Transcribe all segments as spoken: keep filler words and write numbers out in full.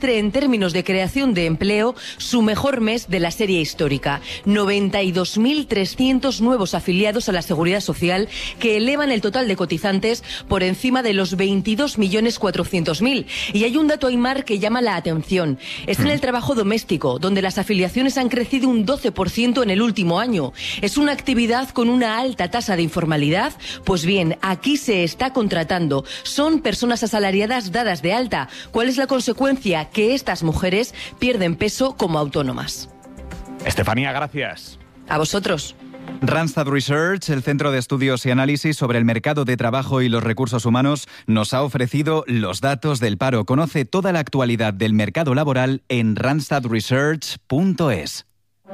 registre en términos de creación de empleo su mejor mes de la serie histórica. noventa y dos mil trescientos nuevos afiliados a la Seguridad Social, que elevan el total de cotizantes por encima de los veintidós millones cuatrocientos mil. Y hay un dato, Aymar, que llama la atención. Es en el trabajo doméstico, donde las afiliaciones han crecido un doce por ciento en el último año. Es una actividad con una alta tasa de informalidad. Pues bien, aquí se está contratando. Son personas asalariadas dadas de alta. ¿Cuál es la consecuencia? Que estas mujeres pierden peso como autónomas. Estefanía, gracias. A vosotros. Randstad Research, el centro de estudios y análisis sobre el mercado de trabajo y los recursos humanos, nos ha ofrecido los datos del paro. Conoce toda la actualidad del mercado laboral en randstad research punto es.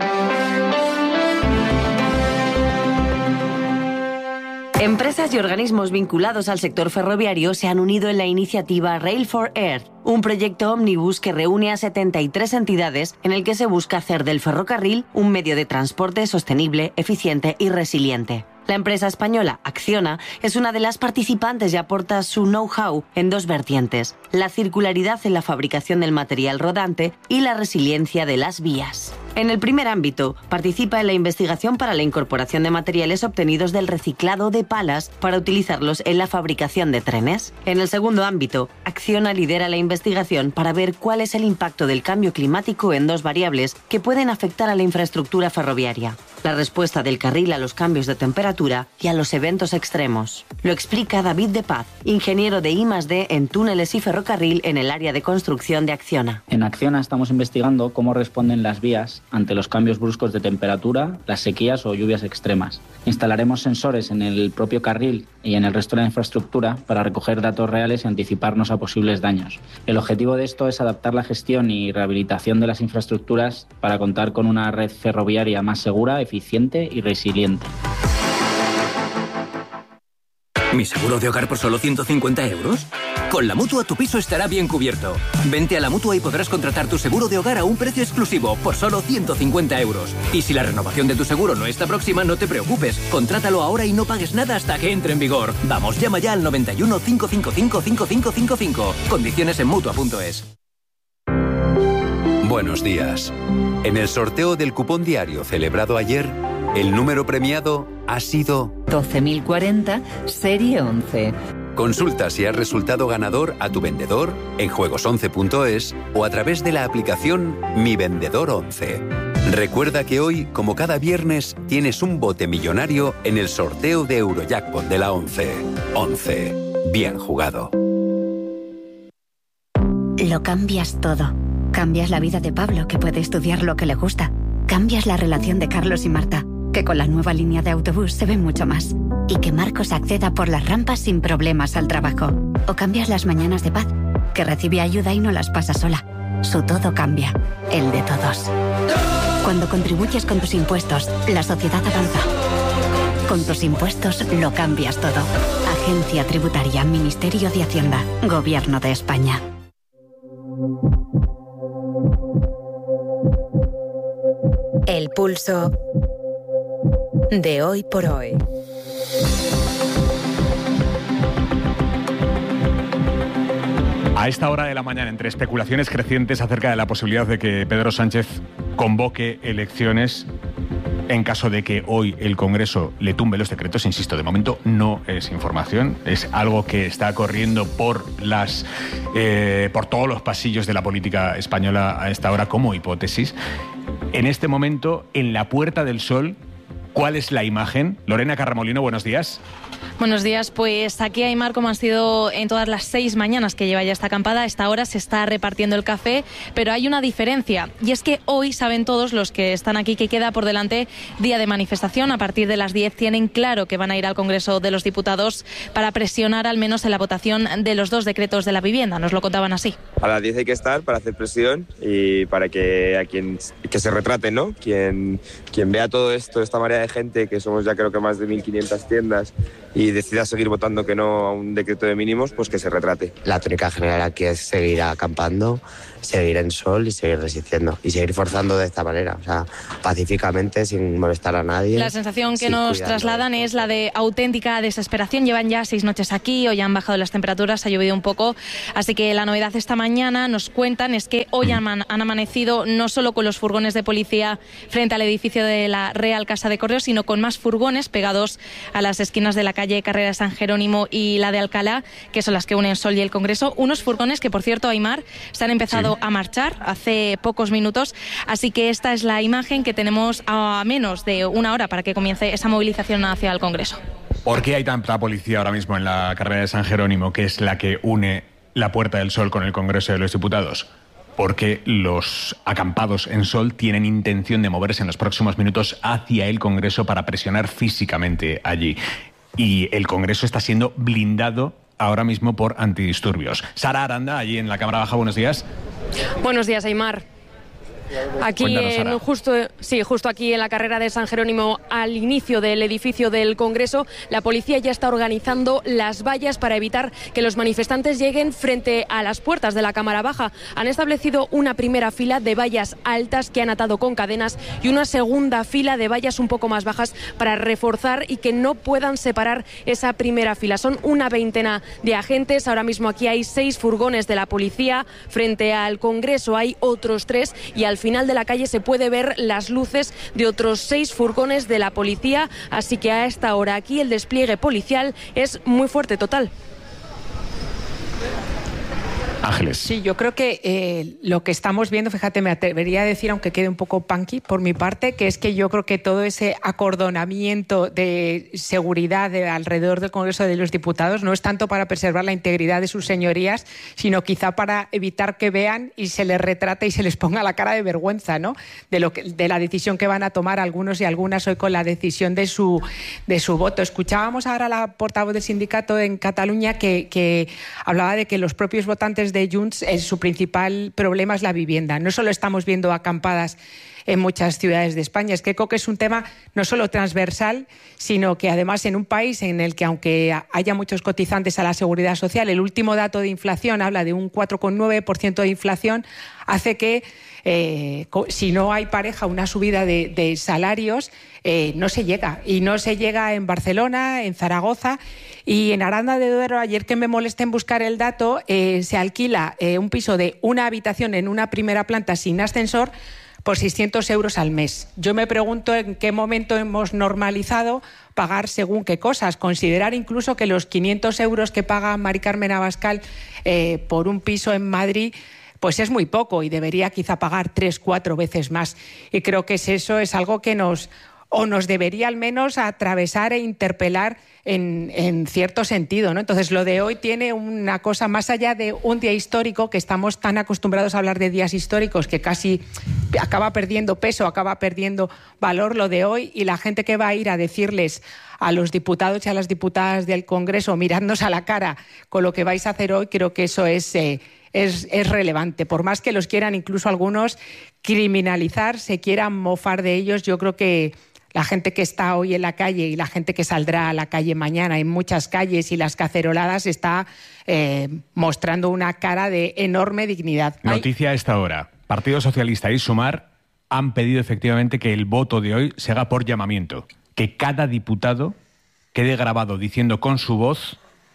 Empresas y organismos vinculados al sector ferroviario se han unido en la iniciativa Rail for Earth, un proyecto ómnibus que reúne a setenta y tres entidades en el que se busca hacer del ferrocarril un medio de transporte sostenible, eficiente y resiliente. La empresa española Acciona es una de las participantes y aporta su know-how en dos vertientes: la circularidad en la fabricación del material rodante y la resiliencia de las vías. En el primer ámbito, participa en la investigación para la incorporación de materiales obtenidos del reciclado de palas para utilizarlos en la fabricación de trenes. En el segundo ámbito, Acciona lidera la investigación para ver cuál es el impacto del cambio climático en dos variables que pueden afectar a la infraestructura ferroviaria: la respuesta del carril a los cambios de temperatura y a los eventos extremos. Lo explica David de Paz, ingeniero de I más D en túneles y ferrocarril en el área de construcción de Acciona. En Acciona estamos investigando cómo responden las vías ante los cambios bruscos de temperatura, las sequías o lluvias extremas. Instalaremos sensores en el propio carril y en el resto de la infraestructura para recoger datos reales y anticiparnos a posibles daños. El objetivo de esto es adaptar la gestión y rehabilitación de las infraestructuras para contar con una red ferroviaria más segura, eficiente y resiliente. ¿Mi seguro de hogar por solo ciento cincuenta euros? Con la Mutua tu piso estará bien cubierto. Vente a la Mutua y podrás contratar tu seguro de hogar a un precio exclusivo por solo ciento cincuenta euros. Y si la renovación de tu seguro no está próxima, no te preocupes. Contrátalo ahora y no pagues nada hasta que entre en vigor. Vamos, llama ya al noventa y uno, cinco cinco cinco, cinco cinco cinco cinco. Condiciones en Mutua punto es. Buenos días. En el sorteo del cupón diario celebrado ayer, el número premiado ha sido doce mil cuarenta, serie once. Consulta si has resultado ganador a tu vendedor en juegos once punto es o a través de la aplicación Mi Vendedor once. Recuerda que hoy, como cada viernes, tienes un bote millonario en el sorteo de Eurojackpot de la once. once. Bien jugado. Lo cambias todo. Cambias la vida de Pablo, que puede estudiar lo que le gusta. Cambias la relación de Carlos y Marta, que con la nueva línea de autobús se ve mucho más. Y que Marcos acceda por las rampas sin problemas al trabajo. O cambias las mañanas de Paz, que recibe ayuda y no las pasa sola. Su todo cambia, el de todos. Cuando contribuyes con tus impuestos, la sociedad avanza. Con tus impuestos lo cambias todo. Agencia Tributaria, Ministerio de Hacienda, Gobierno de España. El pulso de hoy por hoy. A esta hora de la mañana, entre especulaciones crecientes acerca de la posibilidad de que Pedro Sánchez convoque elecciones en caso de que hoy el Congreso le tumbe los decretos, insisto, de momento no es información, es algo que está corriendo por las eh, por todos los pasillos de la política española a esta hora como hipótesis. En este momento, en la Puerta del Sol, ¿cuál es la imagen? Lorena Carramolino, buenos días. Buenos días, pues aquí Aymar, como han sido en todas las seis mañanas que lleva ya esta acampada, a esta hora se está repartiendo el café, pero hay una diferencia, y es que hoy saben todos los que están aquí que queda por delante día de manifestación. A partir de las diez tienen claro que van a ir al Congreso de los Diputados para presionar al menos en la votación de los dos decretos de la vivienda, nos lo contaban así. A las diez hay que estar para hacer presión y para que a quien que se retrate, ¿no? Quien, quien vea todo esto, esta marea de gente, que somos ya creo que más de mil quinientas tiendas, y decida seguir votando que no a un decreto de mínimos, pues que se retrate. La tónica general aquí es seguir acampando, seguir en sol y seguir resistiendo y seguir forzando de esta manera, o sea, pacíficamente, sin molestar a nadie. La sensación que nos trasladan es la de auténtica desesperación. Llevan ya seis noches aquí, hoy han bajado las temperaturas, ha llovido un poco, así que la novedad esta mañana, nos cuentan, es que hoy han, han amanecido no solo con los furgones de policía frente al edificio de la Real Casa de Correos, sino con más furgones pegados a las esquinas de la calle Carrera de San Jerónimo y la de Alcalá, que son las que unen Sol y el Congreso. Unos furgones que, por cierto, Aimar, se han empezado sí. a marchar hace pocos minutos, así que esta es la imagen que tenemos a menos de una hora para que comience esa movilización hacia el Congreso. ¿Por qué hay tanta policía ahora mismo en la Carrera de San Jerónimo, que es la que une la Puerta del Sol con el Congreso de los Diputados? Porque los acampados en Sol tienen intención de moverse en los próximos minutos hacia el Congreso para presionar físicamente allí. Y el Congreso está siendo blindado ahora mismo por antidisturbios. Sara Aranda, allí en la Cámara Baja, buenos días. Buenos días, Aimar. Aquí, en, justo, sí, justo aquí en la Carrera de San Jerónimo, al inicio del edificio del Congreso, la policía ya está organizando las vallas para evitar que los manifestantes lleguen frente a las puertas de la Cámara Baja. Han establecido una primera fila de vallas altas que han atado con cadenas y una segunda fila de vallas un poco más bajas para reforzar y que no puedan separar esa primera fila. Son una veintena de agentes. Ahora mismo aquí hay seis furgones de la policía. Frente al Congreso hay otros tres y al final de la calle se puede ver las luces de otros seis furgones de la policía, así que a esta hora aquí el despliegue policial es muy fuerte, total. Ángeles. Sí, yo creo que eh, lo que estamos viendo, fíjate, me atrevería a decir, aunque quede un poco punky por mi parte, que es que yo creo que todo ese acordonamiento de seguridad de alrededor del Congreso de los Diputados no es tanto para preservar la integridad de sus señorías, sino quizá para evitar que vean y se les retrate y se les ponga la cara de vergüenza, ¿no? De lo que, de la decisión que van a tomar algunos y algunas hoy con la decisión de su, de su voto. Escuchábamos ahora a la portavoz del sindicato en Cataluña que, que hablaba de que los propios votantes de Junts, eh, su principal problema es la vivienda. No solo estamos viendo acampadas en muchas ciudades de España, es que creo que es un tema no solo transversal, sino que además en un país en el que, aunque haya muchos cotizantes a la seguridad social, el último dato de inflación habla de un cuatro coma nueve por ciento de inflación, hace que eh, si no hay pareja una subida de, de salarios, eh, no se llega. Y no se llega en Barcelona, en Zaragoza y en Aranda de Duero. Ayer que me molesté en buscar el dato, eh, se alquila eh, un piso de una habitación en una primera planta sin ascensor por seiscientos euros al mes. Yo me pregunto en qué momento hemos normalizado pagar según qué cosas, considerar incluso que los quinientos euros que paga Mari Carmen Abascal eh, por un piso en Madrid pues es muy poco y debería quizá pagar tres, cuatro veces más. Y creo que eso es algo que nos, o nos debería al menos atravesar e interpelar en, en cierto sentido, ¿no? Entonces, lo de hoy tiene una cosa más allá de un día histórico, que estamos tan acostumbrados a hablar de días históricos que casi acaba perdiendo peso, acaba perdiendo valor lo de hoy, y la gente que va a ir a decirles a los diputados y a las diputadas del Congreso, miradnos a la cara con lo que vais a hacer hoy, creo que eso es... Eh, Es, es relevante. Por más que los quieran incluso algunos criminalizar, se quieran mofar de ellos, yo creo que la gente que está hoy en la calle y la gente que saldrá a la calle mañana en muchas calles y las caceroladas está eh, mostrando una cara de enorme dignidad. Noticia a esta hora. Partido Socialista y Sumar han pedido efectivamente que el voto de hoy se haga por llamamiento. Que cada diputado quede grabado diciendo con su voz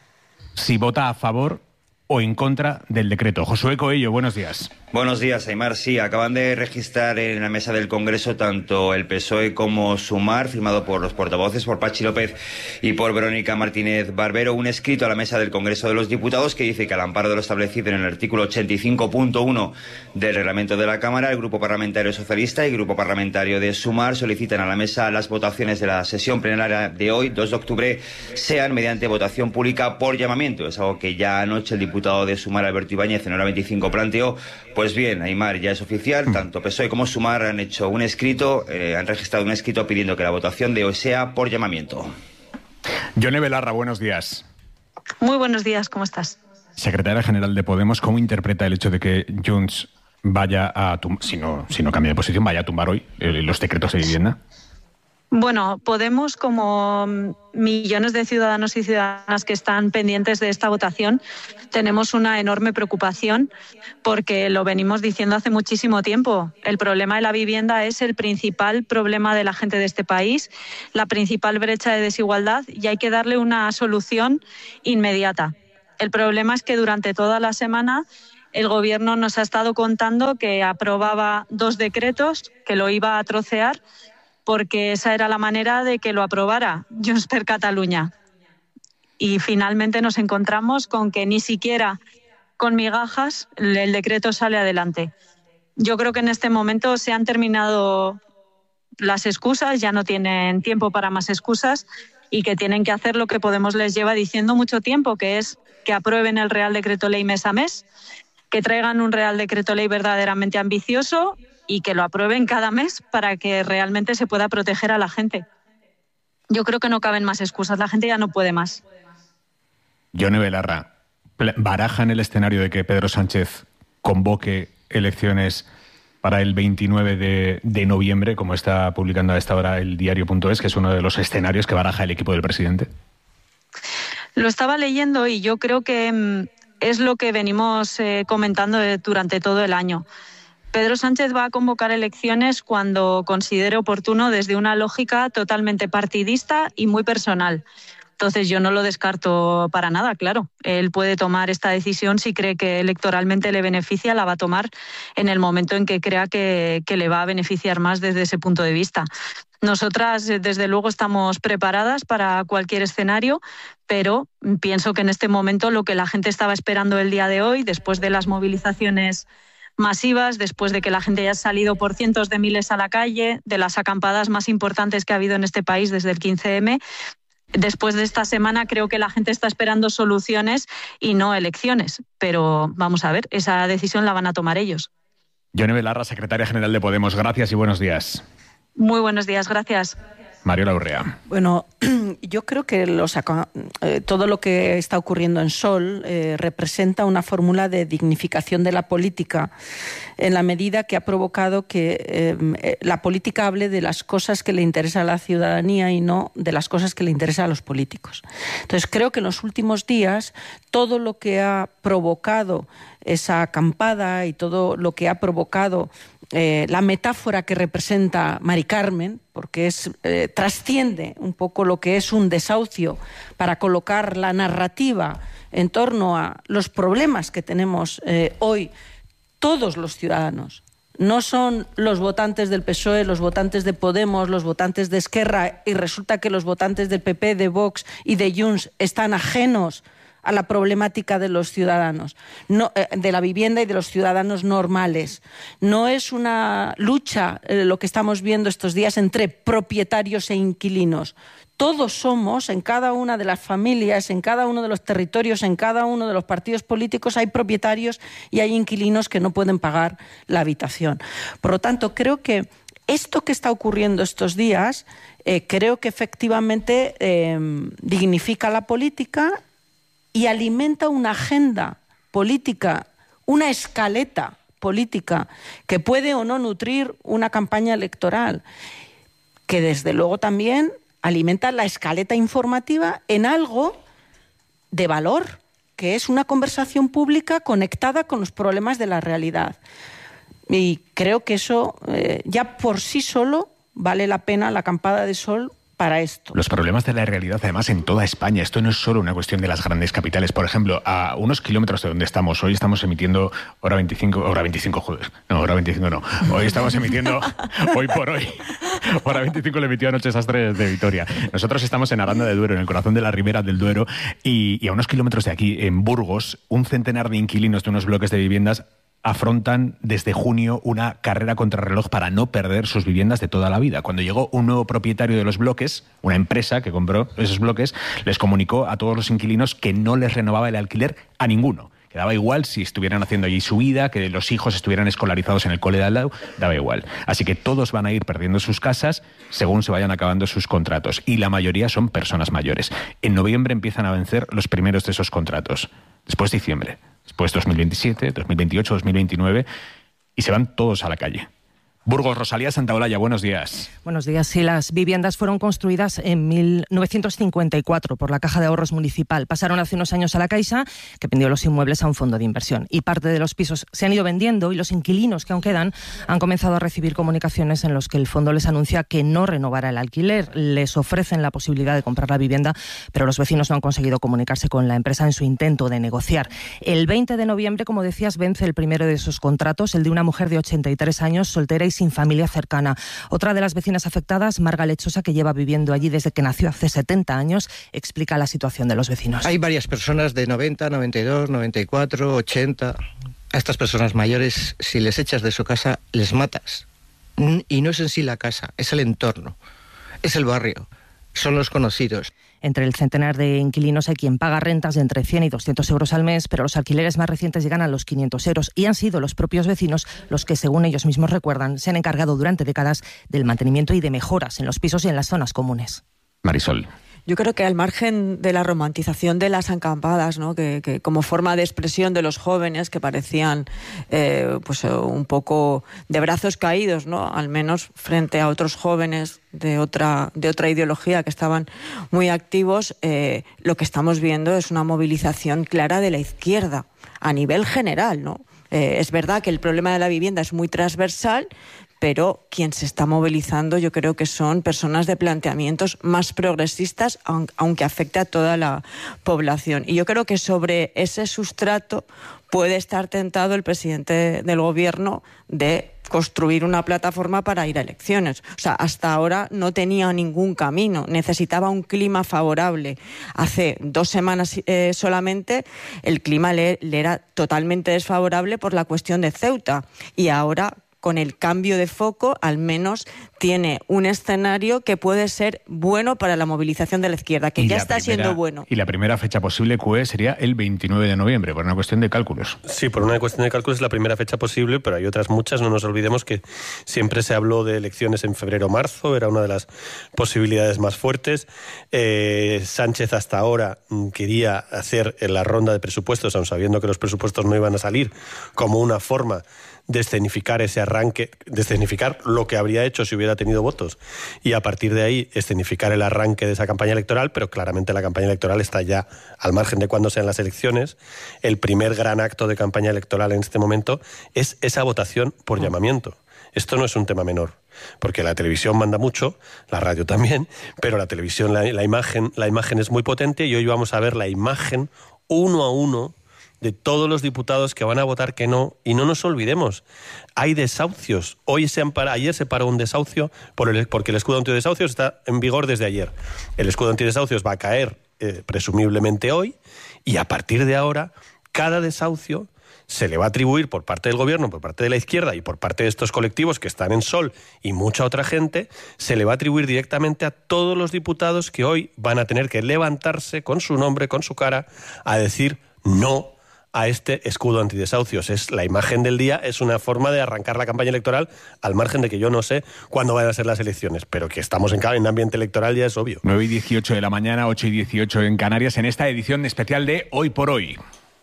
si vota a favor o en contra del decreto. Josué Coello, buenos días. Buenos días, Aimar. Sí, acaban de registrar en la mesa del Congreso tanto el P S O E como Sumar, firmado por los portavoces, por Pachi López y por Verónica Martínez Barbero, un escrito a la mesa del Congreso de los Diputados que dice que, al amparo de lo establecido en el artículo ochenta y cinco punto uno del reglamento de la Cámara, el Grupo Parlamentario Socialista y el Grupo Parlamentario de Sumar solicitan a la mesa las votaciones de la sesión plenaria de hoy, dos de octubre, sean mediante votación pública por llamamiento. Es algo que ya anoche el diputado de Sumar, Alberto Ibáñez, en hora veinticinco planteó. Pues bien, Aimar, ya es oficial, tanto P S O E como Sumar han hecho un escrito, eh, han registrado un escrito pidiendo que la votación de hoy sea por llamamiento. Yone Belarra, buenos días. Muy buenos días, ¿cómo estás? Secretaria General de Podemos, ¿cómo interpreta el hecho de que Junts vaya a tumbar, si no, si no cambia de posición, vaya a tumbar hoy eh, los decretos de vivienda? Bueno, Podemos, como millones de ciudadanos y ciudadanas que están pendientes de esta votación, tenemos una enorme preocupación porque lo venimos diciendo hace muchísimo tiempo. El problema de la vivienda es el principal problema de la gente de este país, la principal brecha de desigualdad, y hay que darle una solución inmediata. El problema es que durante toda la semana el Gobierno nos ha estado contando que aprobaba dos decretos, que lo iba a trocear, porque esa era la manera de que lo aprobara Junts per Catalunya. Y finalmente nos encontramos con que ni siquiera con migajas el decreto sale adelante. Yo creo que en este momento se han terminado las excusas, ya no tienen tiempo para más excusas y que tienen que hacer lo que Podemos les lleva diciendo mucho tiempo, que es que aprueben el Real Decreto Ley mes a mes, que traigan un Real Decreto Ley verdaderamente ambicioso y que lo aprueben cada mes para que realmente se pueda proteger a la gente. Yo creo que no caben más excusas, la gente ya no puede más. Yone Belarra, ¿baraja en el escenario de que Pedro Sánchez convoque elecciones para el veintinueve de, de noviembre, como está publicando a esta hora el diario punto es, que es uno de los escenarios que baraja el equipo del presidente? Lo estaba leyendo y yo creo que es lo que venimos eh, comentando durante todo el año. Pedro Sánchez va a convocar elecciones cuando considere oportuno desde una lógica totalmente partidista y muy personal. Entonces yo no lo descarto para nada, claro. Él puede tomar esta decisión si cree que electoralmente le beneficia, la va a tomar en el momento en que crea que, que le va a beneficiar más desde ese punto de vista. Nosotras, desde luego, estamos preparadas para cualquier escenario, pero pienso que en este momento lo que la gente estaba esperando el día de hoy, después de las movilizaciones masivas, después de que la gente haya salido por cientos de miles a la calle, de las acampadas más importantes que ha habido en este país desde el quince eme, después de esta semana creo que la gente está esperando soluciones y no elecciones. Pero vamos a ver, esa decisión la van a tomar ellos. Yone Belarra, secretaria general de Podemos, gracias y buenos días. Muy buenos días, gracias. Mariola Urrea. Bueno, yo creo que los, eh, todo lo que está ocurriendo en Sol eh, representa una fórmula de dignificación de la política en la medida que ha provocado que eh, la política hable de las cosas que le interesan a la ciudadanía y no de las cosas que le interesan a los políticos. Entonces creo que en los últimos días todo lo que ha provocado esa acampada y todo lo que ha provocado Eh, la metáfora que representa Mari Carmen, porque es, eh, trasciende un poco lo que es un desahucio para colocar la narrativa en torno a los problemas que tenemos eh, hoy todos los ciudadanos. No son los votantes del P S O E, los votantes de Podemos, los votantes de Esquerra, y resulta que los votantes del P P, de Vox y de Junts están ajenos a la problemática de los ciudadanos, no, eh, de la vivienda y de los ciudadanos normales. No es una lucha, eh, lo que estamos viendo estos días, entre propietarios e inquilinos. Todos somos, en cada una de las familias, en cada uno de los territorios, en cada uno de los partidos políticos, hay propietarios y hay inquilinos que no pueden pagar la habitación. Por lo tanto, creo que esto que está ocurriendo estos días, eh, creo que efectivamente eh, dignifica la política y alimenta una agenda política, una escaleta política que puede o no nutrir una campaña electoral, que desde luego también alimenta la escaleta informativa en algo de valor, que es una conversación pública conectada con los problemas de la realidad. Y creo que eso eh, ya por sí solo vale la pena la acampada de Sol para esto. Los problemas de la realidad, además, en toda España. Esto no es solo una cuestión de las grandes capitales. Por ejemplo, a unos kilómetros de donde estamos, hoy estamos emitiendo hora veinticinco, hora veinticinco, joder, no, hora veinticinco no. Hoy estamos emitiendo, hoy por hoy, hora veinticinco le emitió anoche Sastres de Vitoria. Nosotros estamos en Aranda de Duero, en el corazón de la ribera del Duero, y, y a unos kilómetros de aquí, en Burgos, un centenar de inquilinos de unos bloques de viviendas afrontan desde junio una carrera contrarreloj para no perder sus viviendas de toda la vida. Cuando llegó un nuevo propietario de los bloques, una empresa que compró esos bloques, les comunicó a todos los inquilinos que no les renovaba el alquiler a ninguno. Que daba igual si estuvieran haciendo allí su vida, que los hijos estuvieran escolarizados en el cole de al lado, daba igual. Así que todos van a ir perdiendo sus casas según se vayan acabando sus contratos. Y la mayoría son personas mayores. En noviembre empiezan a vencer los primeros de esos contratos. Después diciembre. Después dos mil veintisiete, dos mil veintiocho, dos mil veintinueve, y se van todos a la calle. Burgos, Rosalía Santaolalla, buenos días. Buenos días. Sí, las viviendas fueron construidas en mil novecientos cincuenta y cuatro por la Caja de Ahorros Municipal. Pasaron hace unos años a la Caixa, que vendió los inmuebles a un fondo de inversión. Y parte de los pisos se han ido vendiendo y los inquilinos que aún quedan han comenzado a recibir comunicaciones en los que el fondo les anuncia que no renovará el alquiler. Les ofrecen la posibilidad de comprar la vivienda, pero los vecinos no han conseguido comunicarse con la empresa en su intento de negociar. El veinte de noviembre, como decías, vence el primero de esos contratos, el de una mujer de ochenta y tres años, soltera y sin familia cercana. Otra de las vecinas afectadas, Marga Lechosa, que lleva viviendo allí desde que nació hace setenta años, explica la situación de los vecinos. Hay varias personas de noventa, noventa y dos, noventa y cuatro, ochenta. A estas personas mayores, si les echas de su casa, les matas. Y no es en sí la casa, es el entorno, es el barrio, son los conocidos. Entre el centenar de inquilinos hay quien paga rentas de entre cien y doscientos euros al mes, pero los alquileres más recientes llegan a los quinientos euros y han sido los propios vecinos los que, según ellos mismos recuerdan, se han encargado durante décadas del mantenimiento y de mejoras en los pisos y en las zonas comunes. Marisol. Yo creo que al margen de la romantización de las acampadas, ¿no? que, que como forma de expresión de los jóvenes que parecían eh, pues un poco de brazos caídos, ¿no? Al menos frente a otros jóvenes de otra de otra ideología que estaban muy activos, eh, lo que estamos viendo es una movilización clara de la izquierda a nivel general, ¿no? Eh, es verdad que el problema de la vivienda es muy transversal, pero quien se está movilizando yo creo que son personas de planteamientos más progresistas, aunque afecte a toda la población. Y yo creo que sobre ese sustrato puede estar tentado el presidente del gobierno de construir una plataforma para ir a elecciones. O sea, hasta ahora no tenía ningún camino, necesitaba un clima favorable. Hace dos semanas eh, solamente el clima le, le era totalmente desfavorable por la cuestión de Ceuta y ahora, con el cambio de foco, al menos tiene un escenario que puede ser bueno para la movilización de la izquierda, que ya está primera, siendo bueno. Y la primera fecha posible, Q E, sería el veintinueve de noviembre, por una cuestión de cálculos. Sí, por una cuestión de cálculos es la primera fecha posible, pero hay otras muchas. No nos olvidemos que siempre se habló de elecciones en febrero o marzo, era una de las posibilidades más fuertes. Eh, Sánchez hasta ahora quería hacer la ronda de presupuestos, aun sabiendo que los presupuestos no iban a salir, como una forma de escenificar ese arranque, de escenificar lo que habría hecho si hubiera tenido votos y a partir de ahí escenificar el arranque de esa campaña electoral, pero claramente la campaña electoral está ya al margen de cuándo sean las elecciones. El primer gran acto de campaña electoral en este momento es esa votación por llamamiento. Esto no es un tema menor, porque la televisión manda mucho, la radio también, pero la televisión, la, la imagen, la imagen es muy potente y hoy vamos a ver la imagen uno a uno de todos los diputados que van a votar que no. Y no nos olvidemos, hay desahucios. Hoy se ampara, ayer se paró un desahucio por el, porque el escudo antidesahucios está en vigor desde ayer. El escudo antidesahucios va a caer eh, presumiblemente hoy y a partir de ahora cada desahucio se le va a atribuir por parte del gobierno, por parte de la izquierda y por parte de estos colectivos que están en Sol y mucha otra gente, se le va a atribuir directamente a todos los diputados que hoy van a tener que levantarse con su nombre, con su cara, a decir no a este escudo antidesahucios. Es la imagen del día, es una forma de arrancar la campaña electoral, al margen de que yo no sé cuándo van a ser las elecciones, pero que estamos en, en ambiente electoral ya es obvio. nueve y dieciocho de la mañana, ocho y dieciocho en Canarias, en esta edición especial de Hoy por Hoy.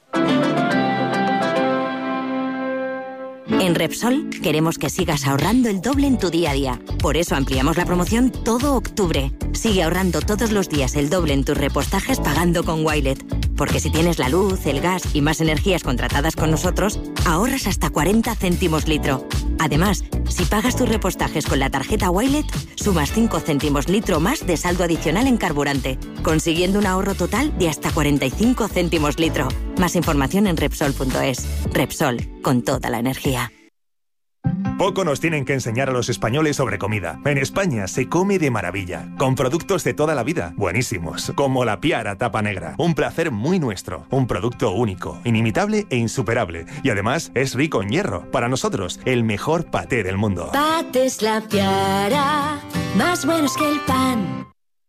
En Repsol queremos que sigas ahorrando el doble en tu día a día. Por eso ampliamos la promoción todo octubre. Sigue ahorrando todos los días el doble en tus repostajes pagando con Wilet. Porque si tienes la luz, el gas y más energías contratadas con nosotros, ahorras hasta cuarenta céntimos litro. Además, si pagas tus repostajes con la tarjeta Wilet, sumas cinco céntimos litro más de saldo adicional en carburante, consiguiendo un ahorro total de hasta cuarenta y cinco céntimos litro. Más información en Repsol punto es. Repsol, con toda la energía. Poco nos tienen que enseñar a los españoles sobre comida. En España se come de maravilla, con productos de toda la vida, buenísimos, como la Piara Tapa Negra. Un placer muy nuestro, un producto único, inimitable e insuperable. Y además es rico en hierro. Para nosotros, el mejor paté del mundo. Patés La Piara, más buenos que el pan.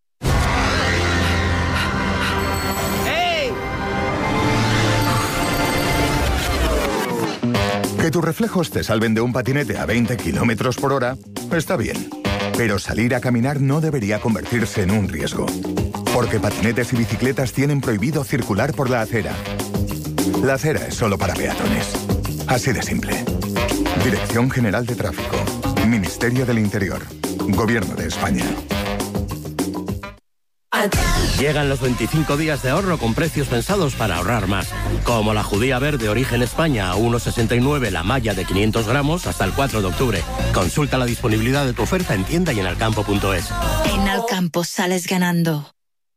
Que tus reflejos te salven de un patinete a veinte kilómetros por hora está bien, pero salir a caminar no debería convertirse en un riesgo, porque patinetes y bicicletas tienen prohibido circular por la acera. La acera es solo para peatones. Así de simple. Dirección General de Tráfico. Ministerio del Interior. Gobierno de España. Llegan los veinticinco días de ahorro con precios pensados para ahorrar más. Como la judía verde origen España a uno sesenta y nueve la malla de quinientos gramos hasta el cuatro de octubre. Consulta la disponibilidad de tu oferta en tienda y en alcampo punto es. En Alcampo sales ganando.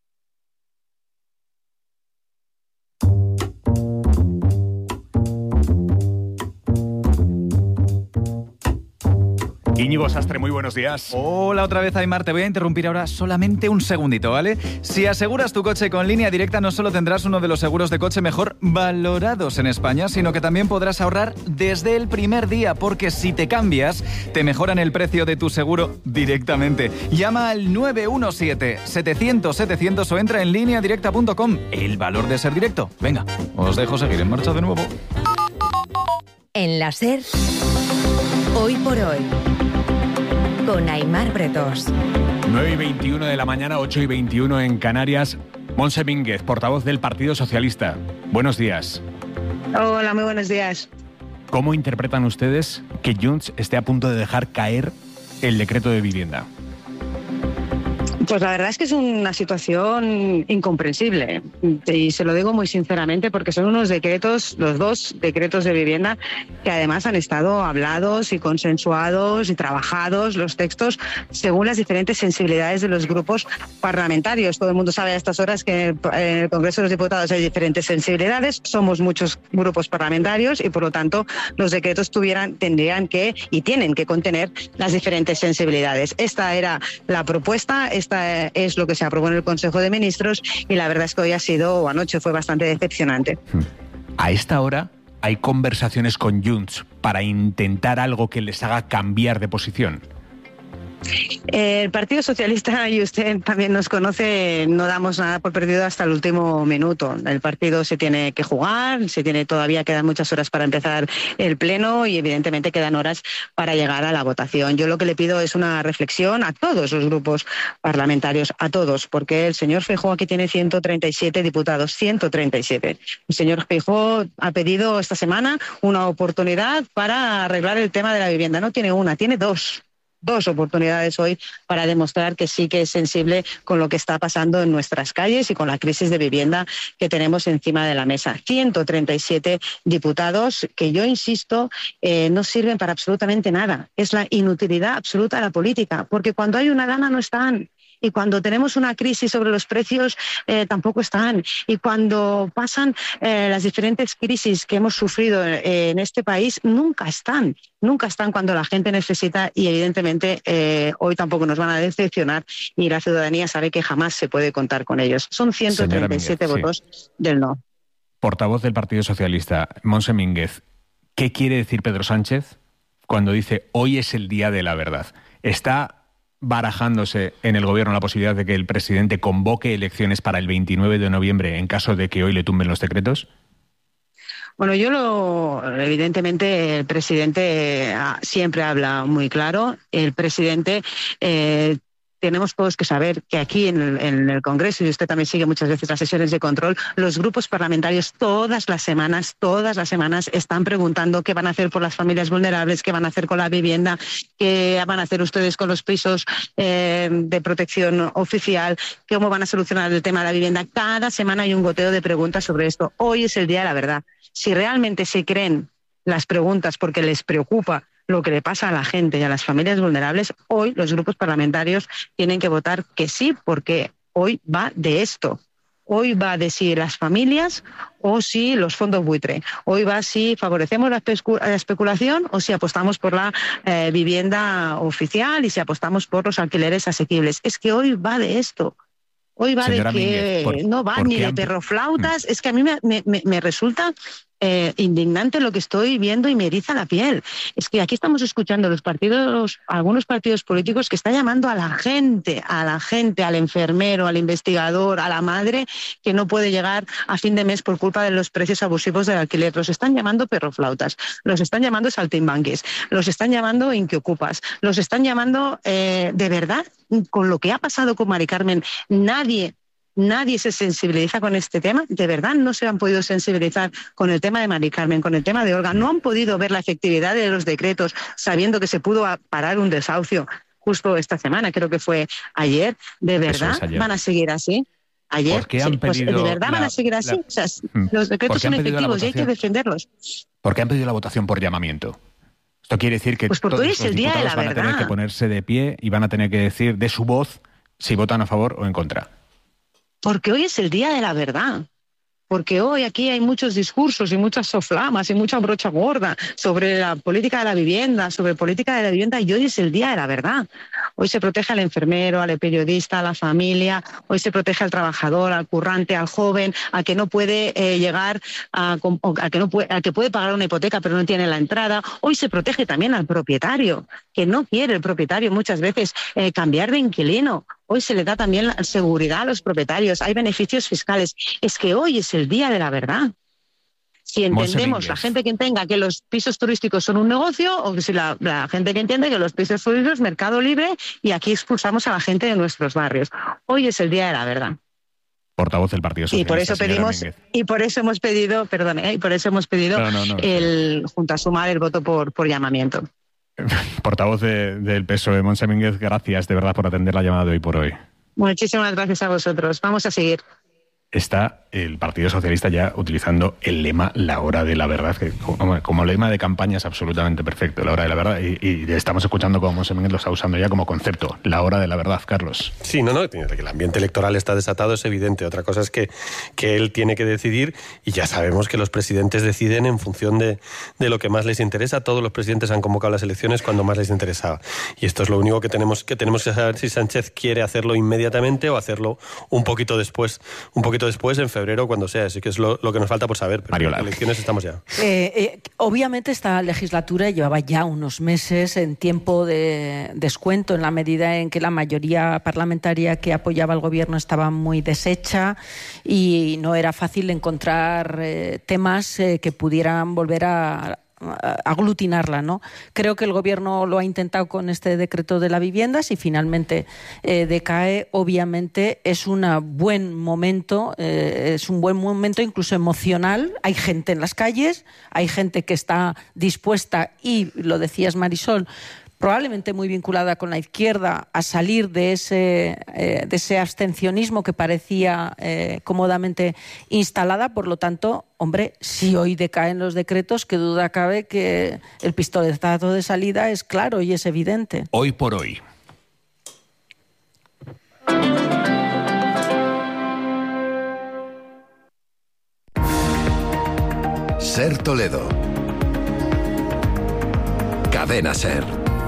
Íñigo Sastre, muy buenos días. Hola otra vez, Aymar. Te voy a interrumpir ahora solamente un segundito, ¿vale? Si aseguras tu coche con Línea Directa, no solo tendrás uno de los seguros de coche mejor valorados en España, sino que también podrás ahorrar desde el primer día, porque si te cambias, te mejoran el precio de tu seguro directamente. Llama al nueve uno siete, setecientos, setecientos o entra en línea directa punto com. El valor de ser directo. Venga, os dejo seguir en marcha de nuevo. En la SER, hoy por hoy, con Aymar Bretos. nueve y veintiuno de la mañana, ocho y veintiuno en Canarias. Montse Mínguez, portavoz del Partido Socialista. Buenos días. Hola, muy buenos días. ¿Cómo interpretan ustedes que Junts esté a punto de dejar caer el decreto de vivienda? Pues la verdad es que es una situación incomprensible y se lo digo muy sinceramente porque son unos decretos, los dos decretos de vivienda que además han estado hablados y consensuados y trabajados los textos según las diferentes sensibilidades de los grupos parlamentarios. Todo el mundo sabe a estas horas que en el Congreso de los Diputados hay diferentes sensibilidades, somos muchos grupos parlamentarios y por lo tanto los decretos tuvieran, tendrían que y tienen que contener las diferentes sensibilidades. Esta era la propuesta, esta es lo que se aprobó en el Consejo de Ministros y la verdad es que hoy ha sido, o anoche fue bastante decepcionante. A esta hora hay conversaciones con Junts para intentar algo que les haga cambiar de posición. El Partido Socialista, y usted también nos conoce, no damos nada por perdido hasta el último minuto. El partido se tiene que jugar, se tiene todavía quedan muchas horas para empezar el pleno y evidentemente quedan horas para llegar a la votación. Yo lo que le pido es una reflexión a todos los grupos parlamentarios, a todos, porque el señor Feijóo aquí tiene ciento treinta y siete diputados, ciento treinta y siete. El señor Feijóo ha pedido esta semana una oportunidad para arreglar el tema de la vivienda. No tiene una, tiene dos. Dos oportunidades hoy para demostrar que sí que es sensible con lo que está pasando en nuestras calles y con la crisis de vivienda que tenemos encima de la mesa. ciento treinta y siete diputados que yo insisto eh, no sirven para absolutamente nada. Es la inutilidad absoluta de la política, porque cuando hay una gana no están. Y cuando tenemos una crisis sobre los precios, eh, tampoco están. Y cuando pasan eh, las diferentes crisis que hemos sufrido eh, en este país, nunca están. Nunca están cuando la gente necesita y evidentemente eh, hoy tampoco nos van a decepcionar y la ciudadanía sabe que jamás se puede contar con ellos. Son ciento treinta y siete Mínguez, votos sí. del no. Portavoz del Partido Socialista, Montse Mínguez, ¿qué quiere decir Pedro Sánchez cuando dice hoy es el día de la verdad? ¿Está barajándose en el gobierno la posibilidad de que el presidente convoque elecciones para el veintinueve de noviembre en caso de que hoy le tumben los decretos? Bueno, yo lo, evidentemente el presidente siempre habla muy claro. El presidente eh, tenemos todos que saber que aquí en el, en el Congreso, y usted también sigue muchas veces las sesiones de control, los grupos parlamentarios todas las semanas, todas las semanas están preguntando qué van a hacer por las familias vulnerables, qué van a hacer con la vivienda, qué van a hacer ustedes con los pisos eh, de protección oficial, cómo van a solucionar el tema de la vivienda. Cada semana hay un goteo de preguntas sobre esto. Hoy es el día de la verdad. Si realmente se creen las preguntas porque les preocupa lo que le pasa a la gente y a las familias vulnerables, hoy los grupos parlamentarios tienen que votar que sí, porque hoy va de esto. Hoy va de si las familias o si los fondos buitre. Hoy va si favorecemos la, especu- la especulación o si apostamos por la eh, vivienda oficial y si apostamos por los alquileres asequibles. Es que hoy va de esto. Hoy va Señora de que Mínguez, por, no va ni de han... perroflautas. Es que a mí me, me, me resulta eh, indignante lo que estoy viendo y me eriza la piel. Es que aquí estamos escuchando los partidos, algunos partidos políticos que están llamando a la gente, a la gente, al enfermero, al investigador, a la madre que no puede llegar a fin de mes por culpa de los precios abusivos del alquiler. Los están llamando perroflautas, los están llamando saltimbanquis, los están llamando inquiocupas, los están llamando eh, de verdad, con lo que ha pasado con Mari Carmen, nadie nadie se sensibiliza con este tema. De verdad no se han podido sensibilizar con el tema de Mari Carmen, con el tema de Olga. No han podido ver la efectividad de los decretos sabiendo que se pudo parar un desahucio justo esta semana, creo que fue ayer. ¿De verdad ayer. van a seguir así? Ayer, ¿Por qué han sí, pues, ¿de verdad la, van a seguir así? la, o sea, los decretos son efectivos y hay que defenderlos. ¿Por qué han pedido la votación por llamamiento? Esto quiere decir que pues todos hoy los es el día de la diputados van a tener verdad. que ponerse de pie y van a tener que decir de su voz si votan a favor o en contra. Porque hoy es el día de la verdad. Porque hoy aquí hay muchos discursos y muchas soflamas y mucha brocha gorda sobre la política de la vivienda, sobre política de la vivienda, y hoy es el día de la verdad. Hoy se protege al enfermero, al periodista, a la familia, hoy se protege al trabajador, al currante, al joven, al que no puede eh, llegar, a, a, que no puede, a que puede pagar una hipoteca pero no tiene la entrada. Hoy se protege también al propietario, que no quiere el propietario muchas veces eh, cambiar de inquilino. Hoy se le da también la seguridad a los propietarios, hay beneficios fiscales. Es que hoy es el día de la verdad. Si entendemos la gente que tenga que los pisos turísticos son un negocio, o si la, la gente que entiende que los pisos turísticos es mercado libre y aquí expulsamos a la gente de nuestros barrios. Hoy es el día de la verdad. Portavoz del Partido Socialista. Y por eso pedimos, y por eso hemos pedido, perdón, ¿eh? y por eso hemos pedido no, no, no, el, junto a Sumar, el voto por, por llamamiento. Portavoz de, del P S O E, Montse Mínguez, gracias de verdad por atender la llamada de hoy por hoy. Muchísimas gracias a vosotros. Vamos a seguir. Está el Partido Socialista ya utilizando el lema La Hora de la Verdad, que como, como lema de campaña es absolutamente perfecto, La Hora de la Verdad, y, y estamos escuchando cómo Montse Mínguez lo está usando ya como concepto, La Hora de la Verdad, Carlos. Sí, no, no, que el ambiente electoral está desatado, es evidente. Otra cosa es que, que él tiene que decidir, y ya sabemos que los presidentes deciden en función de, de lo que más les interesa. Todos los presidentes han convocado las elecciones cuando más les interesaba. Y esto es lo único que tenemos que, tenemos que saber, si Sánchez quiere hacerlo inmediatamente o hacerlo un poquito después, un poquito después, en febrero, cuando sea. Así que es lo, lo que nos falta por saber. Pero Mariola. En elecciones estamos ya. Eh, eh, obviamente esta legislatura llevaba ya unos meses en tiempo de descuento, en la medida en que la mayoría parlamentaria que apoyaba al gobierno estaba muy deshecha y no era fácil encontrar eh, temas eh, que pudieran volver a aglutinarla, ¿no? Creo que el gobierno lo ha intentado con este decreto de la vivienda. Si finalmente eh, decae, obviamente es un buen momento, eh, es un buen momento incluso emocional. Hay gente en las calles, hay gente que está dispuesta, y lo decías, Marisol, probablemente muy vinculada con la izquierda, a salir de ese, eh, de ese abstencionismo que parecía eh, cómodamente instalada. Por lo tanto, hombre, si hoy decaen los decretos, qué duda cabe que el pistoletazo de salida es claro y es evidente. Hoy por hoy. Ser Toledo. Cadena Ser.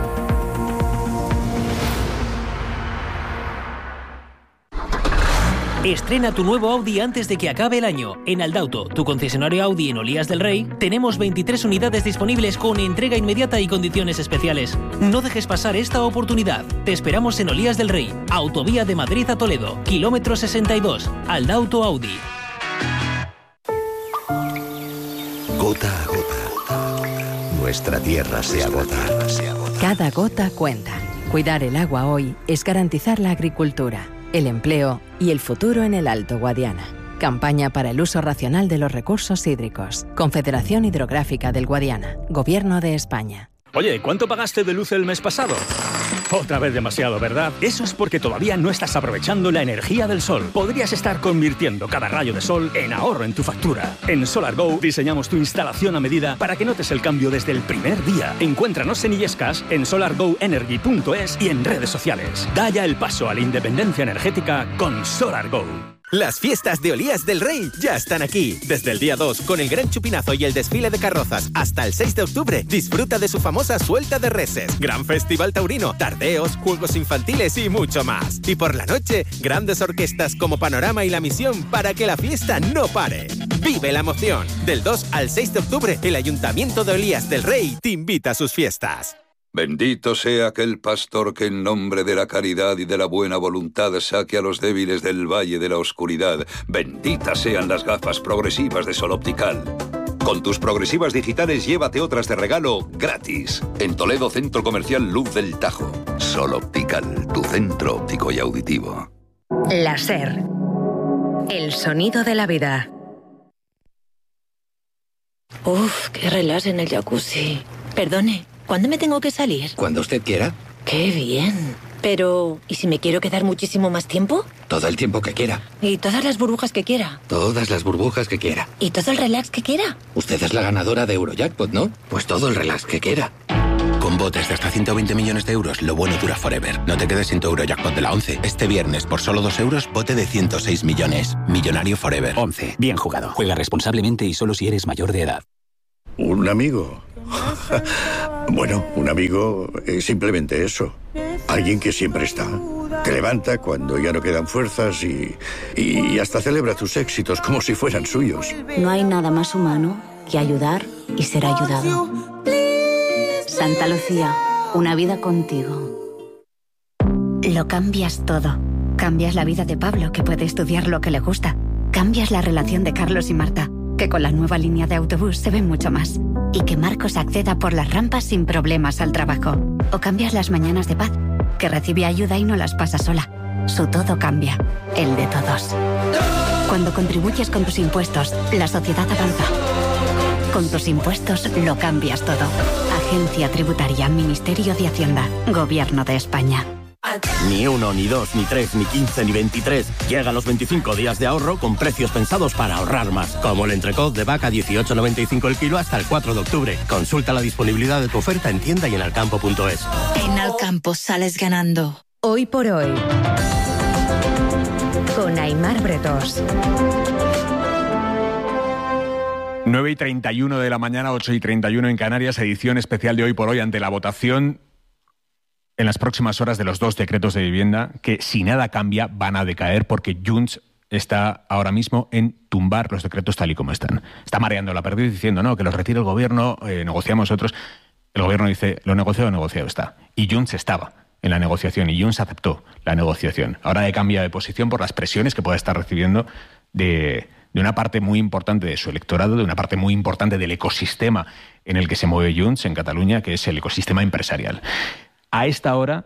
Estrena tu nuevo Audi antes de que acabe el año. En Aldauto, tu concesionario Audi en Olías del Rey, tenemos veintitrés unidades disponibles con entrega inmediata y condiciones especiales. No dejes pasar esta oportunidad. Te esperamos en Olías del Rey, autovía de Madrid a Toledo, kilómetro sesenta y dos. Aldauto Audi. Gota a gota, nuestra tierra se agota. Cada gota cuenta. Cuidar el agua hoy es garantizar la agricultura, el empleo y el futuro en el Alto Guadiana. Campaña para el uso racional de los recursos hídricos. Confederación Hidrográfica del Guadiana. Gobierno de España. Oye, ¿cuánto pagaste de luz el mes pasado? Otra vez demasiado, ¿verdad? Eso es porque todavía no estás aprovechando la energía del sol. Podrías estar convirtiendo cada rayo de sol en ahorro en tu factura. En SolarGo diseñamos tu instalación a medida para que notes el cambio desde el primer día. Encuéntranos en Illescas, en solar go energy punto es y en redes sociales. Da ya el paso a la independencia energética con SolarGo. Las fiestas de Olías del Rey ya están aquí. Desde el día dos, con el gran chupinazo y el desfile de carrozas, hasta el seis de octubre, disfruta de su famosa suelta de reses, gran festival taurino, tardeos, juegos infantiles y mucho más. Y por la noche, grandes orquestas como Panorama y La Misión para que la fiesta no pare. ¡Vive la emoción! Del dos al seis de octubre, el Ayuntamiento de Olías del Rey te invita a sus fiestas. Bendito sea aquel pastor que en nombre de la caridad y de la buena voluntad saque a los débiles del valle de la oscuridad. Benditas sean las gafas progresivas de Sol Optical. Con tus progresivas digitales llévate otras de regalo gratis. En Toledo, Centro Comercial Luz del Tajo. Sol Optical, tu centro óptico y auditivo. La Ser. El sonido de la vida. Uf, qué relax en el jacuzzi. Perdone, ¿cuándo me tengo que salir? Cuando usted quiera. Qué bien. Pero, ¿y si me quiero quedar muchísimo más tiempo? Todo el tiempo que quiera. ¿Y todas las burbujas que quiera? Todas las burbujas que quiera. ¿Y todo el relax que quiera? Usted es la ganadora de Eurojackpot, ¿no? Pues todo el relax que quiera. Con botes de hasta ciento veinte millones de euros, lo bueno dura forever. No te quedes sin tu Eurojackpot de la once. Este viernes, por solo dos euros, bote de ciento seis millones. Millonario forever. once. Bien jugado. Juega responsablemente y solo si eres mayor de edad. ¿Un amigo? Bueno, un amigo es simplemente eso. Alguien que siempre está. Te levanta cuando ya no quedan fuerzas y, y hasta celebra tus éxitos como si fueran suyos. No hay nada más humano que ayudar y ser ayudado. Santa Lucía, una vida contigo. Lo cambias todo. Cambias la vida de Pablo, que puede estudiar lo que le gusta. Cambias la relación de Carlos y Marta, que con la nueva línea de autobús se ven mucho más. Y que Marcos acceda por las rampas sin problemas al trabajo. O cambias las mañanas de Paz, que recibe ayuda y no las pasa sola. Su todo cambia, el de todos. Cuando contribuyes con tus impuestos, la sociedad avanza. Con tus impuestos lo cambias todo. Agencia Tributaria, Ministerio de Hacienda, Gobierno de España. Ni uno, ni dos, ni tres, ni quince, ni veintitrés. Llegan los veinticinco días de ahorro con precios pensados para ahorrar más. Como el entrecot de vaca dieciocho noventa y cinco el kilo hasta el cuatro de octubre. Consulta la disponibilidad de tu oferta en tienda y en alcampo punto es. En Alcampo sales ganando. Hoy por hoy. Con Aimar Bretos. nueve y treinta y uno de la mañana, ocho y treinta y uno en Canarias, edición especial de Hoy por Hoy ante la votación en las próximas horas de los dos decretos de vivienda que, si nada cambia, van a decaer porque Junts está ahora mismo en tumbar los decretos tal y como están. Está mareando la perdiz diciendo, no, que los retire el gobierno, eh, negociamos otros. El gobierno dice, lo negociado, negociado está. Y Junts estaba en la negociación y Junts aceptó la negociación. Ahora de cambia de posición por las presiones que pueda estar recibiendo de... de una parte muy importante de su electorado, de una parte muy importante del ecosistema en el que se mueve Junts en Cataluña, que es el ecosistema empresarial. A esta hora,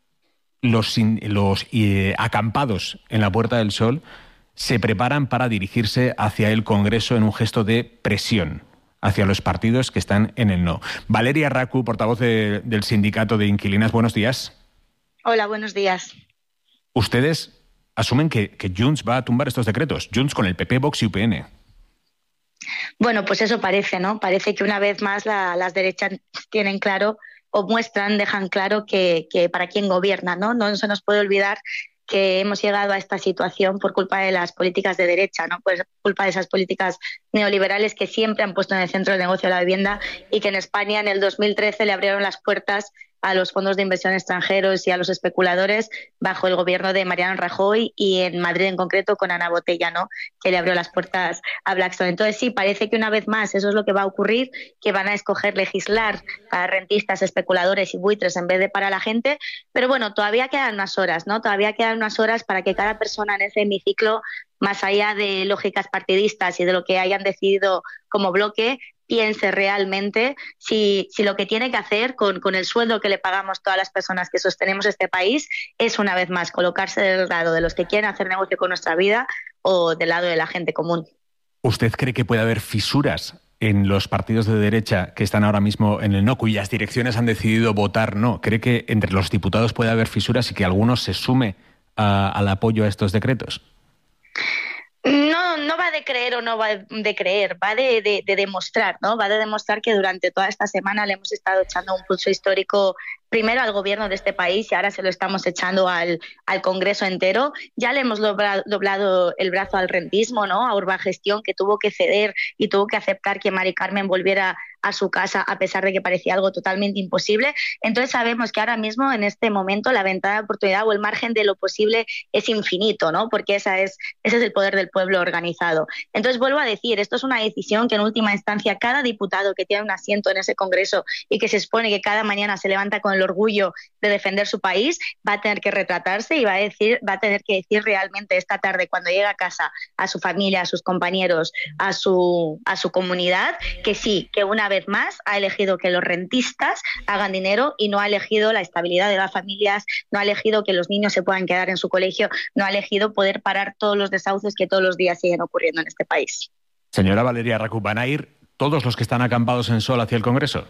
los, los eh, acampados en la Puerta del Sol se preparan para dirigirse hacia el Congreso en un gesto de presión hacia los partidos que están en el no. Valeria Racu, portavoz de, del Sindicato de Inquilinas, buenos días. Hola, buenos días. Ustedes asumen que, que Junts va a tumbar estos decretos, Junts con el P P, Vox y U P N. Bueno, pues eso parece, ¿no? Parece que una vez más la, las derechas tienen claro o muestran, dejan claro que, que para quién gobierna, ¿no? No se nos puede olvidar que hemos llegado a esta situación por culpa de las políticas de derecha, ¿no? Por culpa de esas políticas neoliberales que siempre han puesto en el centro del negocio de la vivienda y que en España en el dos mil trece le abrieron las puertas a los fondos de inversión extranjeros y a los especuladores bajo el gobierno de Mariano Rajoy y en Madrid en concreto con Ana Botella, ¿no? Que le abrió las puertas a Blackstone. Entonces sí, parece que una vez más eso es lo que va a ocurrir, que van a escoger legislar para rentistas, especuladores y buitres en vez de para la gente, pero bueno, todavía quedan unas horas, ¿no? Todavía quedan unas horas para que cada persona en ese hemiciclo, más allá de lógicas partidistas y de lo que hayan decidido como bloque, piense realmente si, si lo que tiene que hacer con, con el sueldo que le pagamos todas las personas que sostenemos este país es una vez más colocarse del lado de los que quieren hacer negocio con nuestra vida o del lado de la gente común. ¿Usted cree que puede haber fisuras en los partidos de derecha que están ahora mismo en el no, cuyas direcciones han decidido votar no? ¿Cree que entre los diputados puede haber fisuras y que alguno se sume a, al apoyo a estos decretos? No, no va de creer o no va de creer, va de, de, de demostrar, ¿no? Va de demostrar que durante toda esta semana le hemos estado echando un pulso histórico primero al gobierno de este país y ahora se lo estamos echando al, al Congreso entero. Ya le hemos doblado, doblado el brazo al rentismo, ¿no? A Urbagestión, que tuvo que ceder y tuvo que aceptar que Mari Carmen volviera a su casa a pesar de que parecía algo totalmente imposible. Entonces sabemos que ahora mismo en este momento la ventana de oportunidad o el margen de lo posible es infinito, ¿no? Porque esa es, ese es el poder del pueblo organizado. Entonces vuelvo a decir, esto es una decisión que en última instancia cada diputado que tiene un asiento en ese Congreso y que se expone que cada mañana se levanta con el orgullo de defender su país va a tener que retratarse y va a decir, va a tener que decir realmente esta tarde cuando llegue a casa a su familia, a sus compañeros, a su, a su comunidad, que sí, que una vez vez más ha elegido que los rentistas hagan dinero y no ha elegido la estabilidad de las familias, no ha elegido que los niños se puedan quedar en su colegio, no ha elegido poder parar todos los desahucios que todos los días siguen ocurriendo en este país. Señora Valeria Racú, ¿van a ir todos los que están acampados en Sol hacia el Congreso?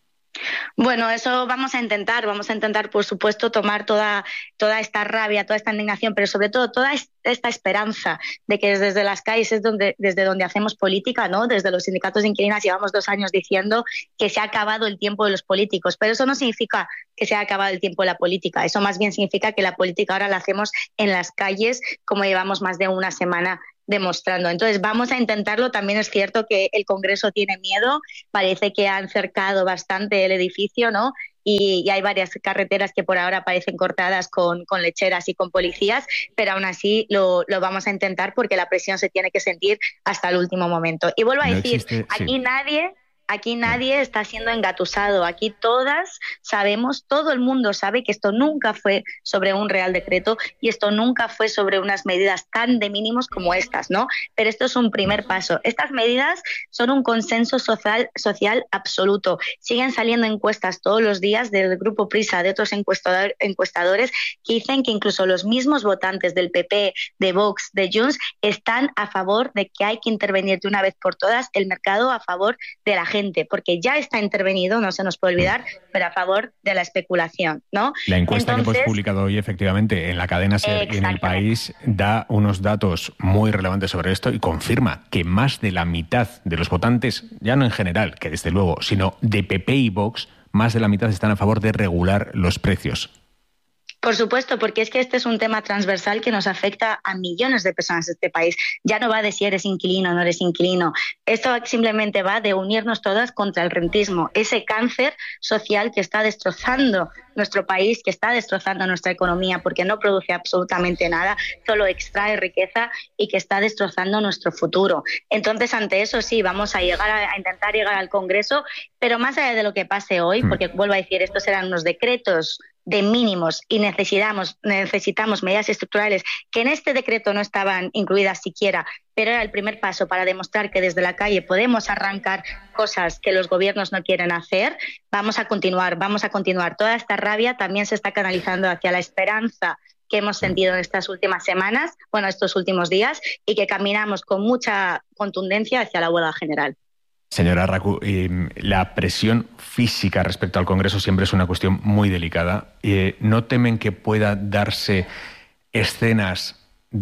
Bueno, eso vamos a intentar, vamos a intentar, por supuesto, tomar toda, toda esta rabia, toda esta indignación, pero sobre todo toda esta esperanza de que desde las calles es donde, desde donde hacemos política, ¿no? Desde los sindicatos de inquilinas llevamos dos años diciendo que se ha acabado el tiempo de los políticos, pero eso no significa que se ha acabado el tiempo de la política, eso más bien significa que la política ahora la hacemos en las calles, como llevamos más de una semana demostrando. Entonces vamos a intentarlo. También es cierto que el Congreso tiene miedo, parece que han cercado bastante el edificio, ¿no? Y, y hay varias carreteras que por ahora parecen cortadas con, con lecheras y con policías, pero aún así lo, lo vamos a intentar porque la presión se tiene que sentir hasta el último momento. Y vuelvo a No decir, existe, aquí sí. nadie... Aquí nadie está siendo engatusado. Aquí todas sabemos, todo el mundo sabe que esto nunca fue sobre un Real Decreto y esto nunca fue sobre unas medidas tan de mínimos como estas, ¿no? Pero esto es un primer paso. Estas medidas son un consenso social, social absoluto. Siguen saliendo encuestas todos los días del Grupo Prisa, de otros encuestador, encuestadores, que dicen que incluso los mismos votantes del P P, de Vox, de Junts, están a favor de que hay que intervenir de una vez por todas el mercado a favor de la gente, porque ya está intervenido, no se nos puede olvidar, pero a favor de la especulación, ¿no? La encuesta Entonces, que hemos publicado hoy, efectivamente, en la cadena SER y en El País, da unos datos muy relevantes sobre esto y confirma que más de la mitad de los votantes, ya no en general, que desde luego, sino de P P y Vox, más de la mitad están a favor de regular los precios. Por supuesto, porque es que este es un tema transversal que nos afecta a millones de personas de este país. Ya no va de si eres inquilino o no eres inquilino. Esto simplemente va de unirnos todas contra el rentismo, ese cáncer social que está destrozando nuestro país, que está destrozando nuestra economía porque no produce absolutamente nada, solo extrae riqueza y que está destrozando nuestro futuro. Entonces, ante eso sí, vamos a llegar a, a intentar llegar al Congreso, pero más allá de lo que pase hoy, porque vuelvo a decir, estos serán unos decretos de mínimos y necesitamos, necesitamos medidas estructurales que en este decreto no estaban incluidas siquiera, pero era el primer paso para demostrar que desde la calle podemos arrancar cosas que los gobiernos no quieren hacer. Vamos a continuar, vamos a continuar. Toda esta rabia también se está canalizando hacia la esperanza que hemos sentido en estas últimas semanas, bueno, estos últimos días, y que caminamos con mucha contundencia hacia la huelga general. Señora Racú, eh, la presión física respecto al Congreso siempre es una cuestión muy delicada. Eh, ¿No temen que pueda darse escenas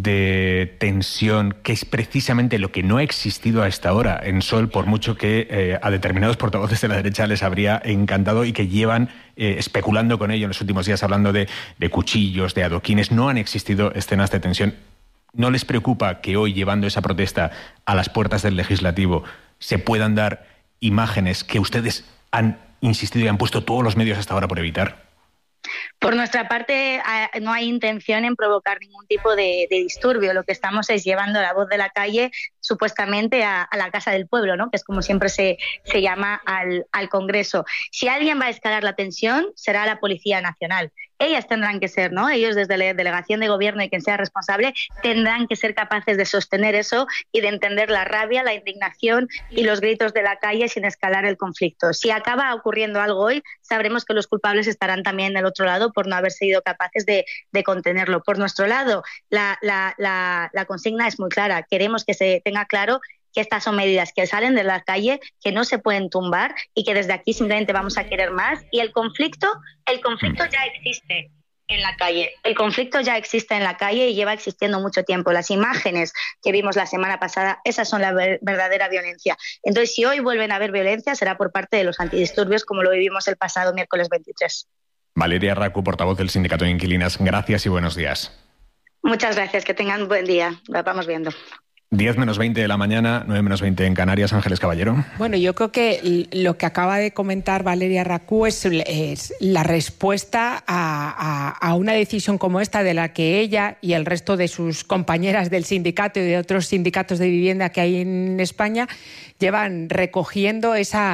de tensión, que es precisamente lo que no ha existido a esta hora en Sol, por mucho que eh, a determinados portavoces de la derecha les habría encantado y que llevan eh, especulando con ello en los últimos días, hablando de, de cuchillos, de adoquines? No han existido escenas de tensión. ¿No les preocupa que hoy, llevando esa protesta a las puertas del Legislativo, se puedan dar imágenes que ustedes han insistido y han puesto todos los medios hasta ahora por evitar? Por nuestra parte, no hay intención en provocar ningún tipo de, de disturbio. Lo que estamos es llevando la voz de la calle supuestamente a, a la Casa del Pueblo, ¿no? Que es como siempre se, se llama al, al Congreso. Si alguien va a escalar la tensión, será la Policía Nacional. Ellas tendrán que ser, ¿no? Ellos desde la delegación de gobierno y quien sea responsable tendrán que ser capaces de sostener eso y de entender la rabia, la indignación y los gritos de la calle sin escalar el conflicto. Si acaba ocurriendo algo hoy, sabremos que los culpables estarán también del otro lado por no haber sido capaces de, de contenerlo. Por nuestro lado, la, la, la, la consigna es muy clara. Queremos que se tenga claro que estas son medidas que salen de la calle, que no se pueden tumbar y que desde aquí simplemente vamos a querer más. Y el conflicto, el conflicto ya existe en la calle. El conflicto ya existe en la calle y lleva existiendo mucho tiempo. Las imágenes que vimos la semana pasada, esas son la ver- verdadera violencia. Entonces, si hoy vuelven a haber violencia, será por parte de los antidisturbios, como lo vivimos el pasado miércoles veintitrés. Valeria Racú, portavoz del Sindicato de Inquilinas, gracias y buenos días. Muchas gracias, que tengan un buen día. Lo vamos viendo. diez menos veinte de la mañana, nueve menos veinte en Canarias. Ángeles Caballero. Bueno, yo creo que lo que acaba de comentar Valeria Racú es, es la respuesta a, a, a una decisión como esta, de la que ella y el resto de sus compañeras del sindicato y de otros sindicatos de vivienda que hay en España llevan recogiendo esa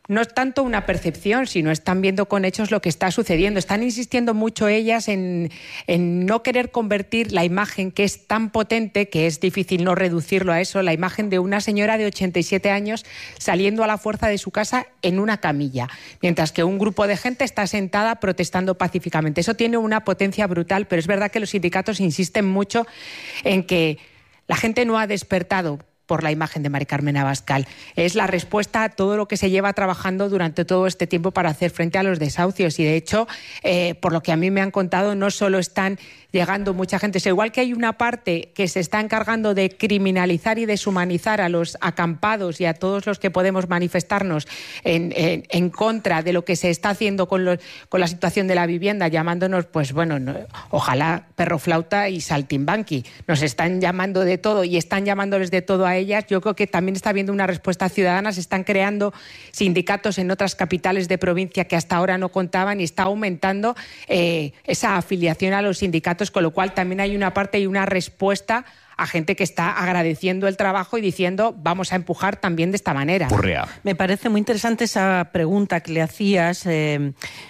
no es tanto una percepción, sino están viendo con hechos lo que está sucediendo. Están insistiendo mucho ellas en, en no querer convertir la imagen, que es tan potente que es difícil no reducirlo a eso, la imagen de una señora de ochenta y siete años saliendo a la fuerza de su casa en una camilla, mientras que un grupo de gente está sentada protestando pacíficamente. Eso tiene una potencia brutal, pero es verdad que los sindicatos insisten mucho en que la gente no ha despertado por la imagen de Mari Carmen Abascal. Es la respuesta a todo lo que se lleva trabajando durante todo este tiempo para hacer frente a los desahucios. Y de hecho, eh, por lo que a mí me han contado, no solo están llegando mucha gente, es igual que hay una parte que se está encargando de criminalizar y deshumanizar a los acampados y a todos los que podemos manifestarnos en, en, en contra de lo que se está haciendo con, los, con la situación de la vivienda, llamándonos, pues bueno, no, ojalá perroflauta y saltimbanqui. Nos están llamando de todo y están llamándoles de todo a ellas. Yo creo que también está habiendo una respuesta ciudadana. Se están creando sindicatos en otras capitales de provincia que hasta ahora no contaban y está aumentando eh, esa afiliación a los sindicatos, con lo cual también hay una parte y una respuesta a gente que está agradeciendo el trabajo y diciendo vamos a empujar también de esta manera. Urrea. Me parece muy interesante esa pregunta que le hacías eh,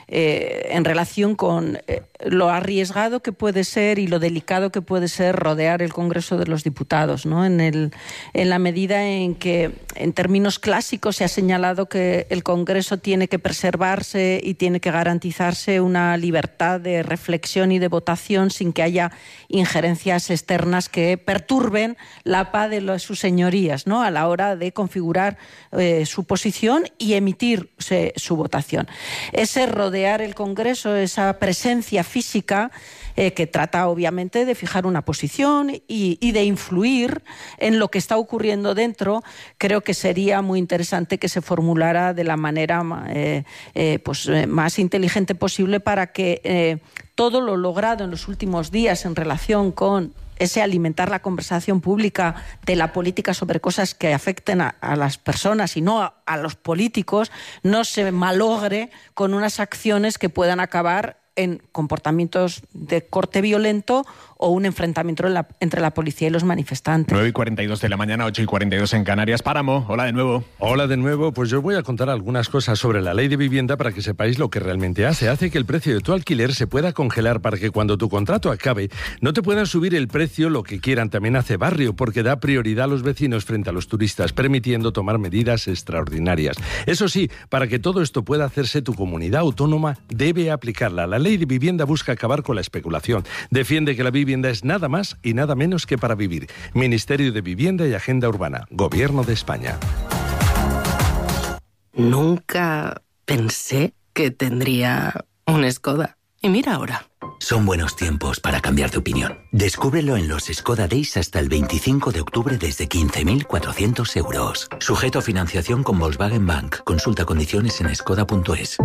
eh, en relación con eh, lo arriesgado que puede ser y lo delicado que puede ser rodear el Congreso de los Diputados, ¿no? En, el, en la medida en que, en términos clásicos, se ha señalado que el Congreso tiene que preservarse y tiene que garantizarse una libertad de reflexión y de votación sin que haya injerencias externas que perturben la paz de los, sus señorías, ¿no? A la hora de configurar eh, su posición y emitir se, su votación. Ese rodear el Congreso, esa presencia física eh, que trata obviamente de fijar una posición y, y de influir en lo que está ocurriendo dentro, creo que sería muy interesante que se formulara de la manera eh, eh, pues, eh, más inteligente posible para que eh, todo lo logrado en los últimos días en relación con ese alimentar la conversación pública de la política sobre cosas que afecten a, a las personas y no a, a los políticos, no se malogre con unas acciones que puedan acabar en comportamientos de corte violento o un enfrentamiento en la, entre la policía y los manifestantes. nueve y cuarenta y dos de la mañana, ocho y cuarenta y dos en Canarias. Páramo, hola de nuevo. Hola de nuevo, pues yo voy a contar algunas cosas sobre la ley de vivienda para que sepáis lo que realmente hace. Hace que el precio de tu alquiler se pueda congelar para que cuando tu contrato acabe no te puedan subir el precio lo que quieran. También hace barrio porque da prioridad a los vecinos frente a los turistas, permitiendo tomar medidas extraordinarias. Eso sí, para que todo esto pueda hacerse, tu comunidad autónoma debe aplicarla. La ley de vivienda busca acabar con la especulación. Defiende que la vivienda es nada más y nada menos que para vivir. Ministerio de Vivienda y Agenda Urbana. Gobierno de España. Nunca pensé que tendría un Skoda. Y mira ahora. Son buenos tiempos para cambiar de opinión. Descúbrelo en los Skoda Days hasta el veinticinco de octubre desde quince mil cuatrocientos euros. Sujeto a financiación con Volkswagen Bank. Consulta condiciones en skoda punto es.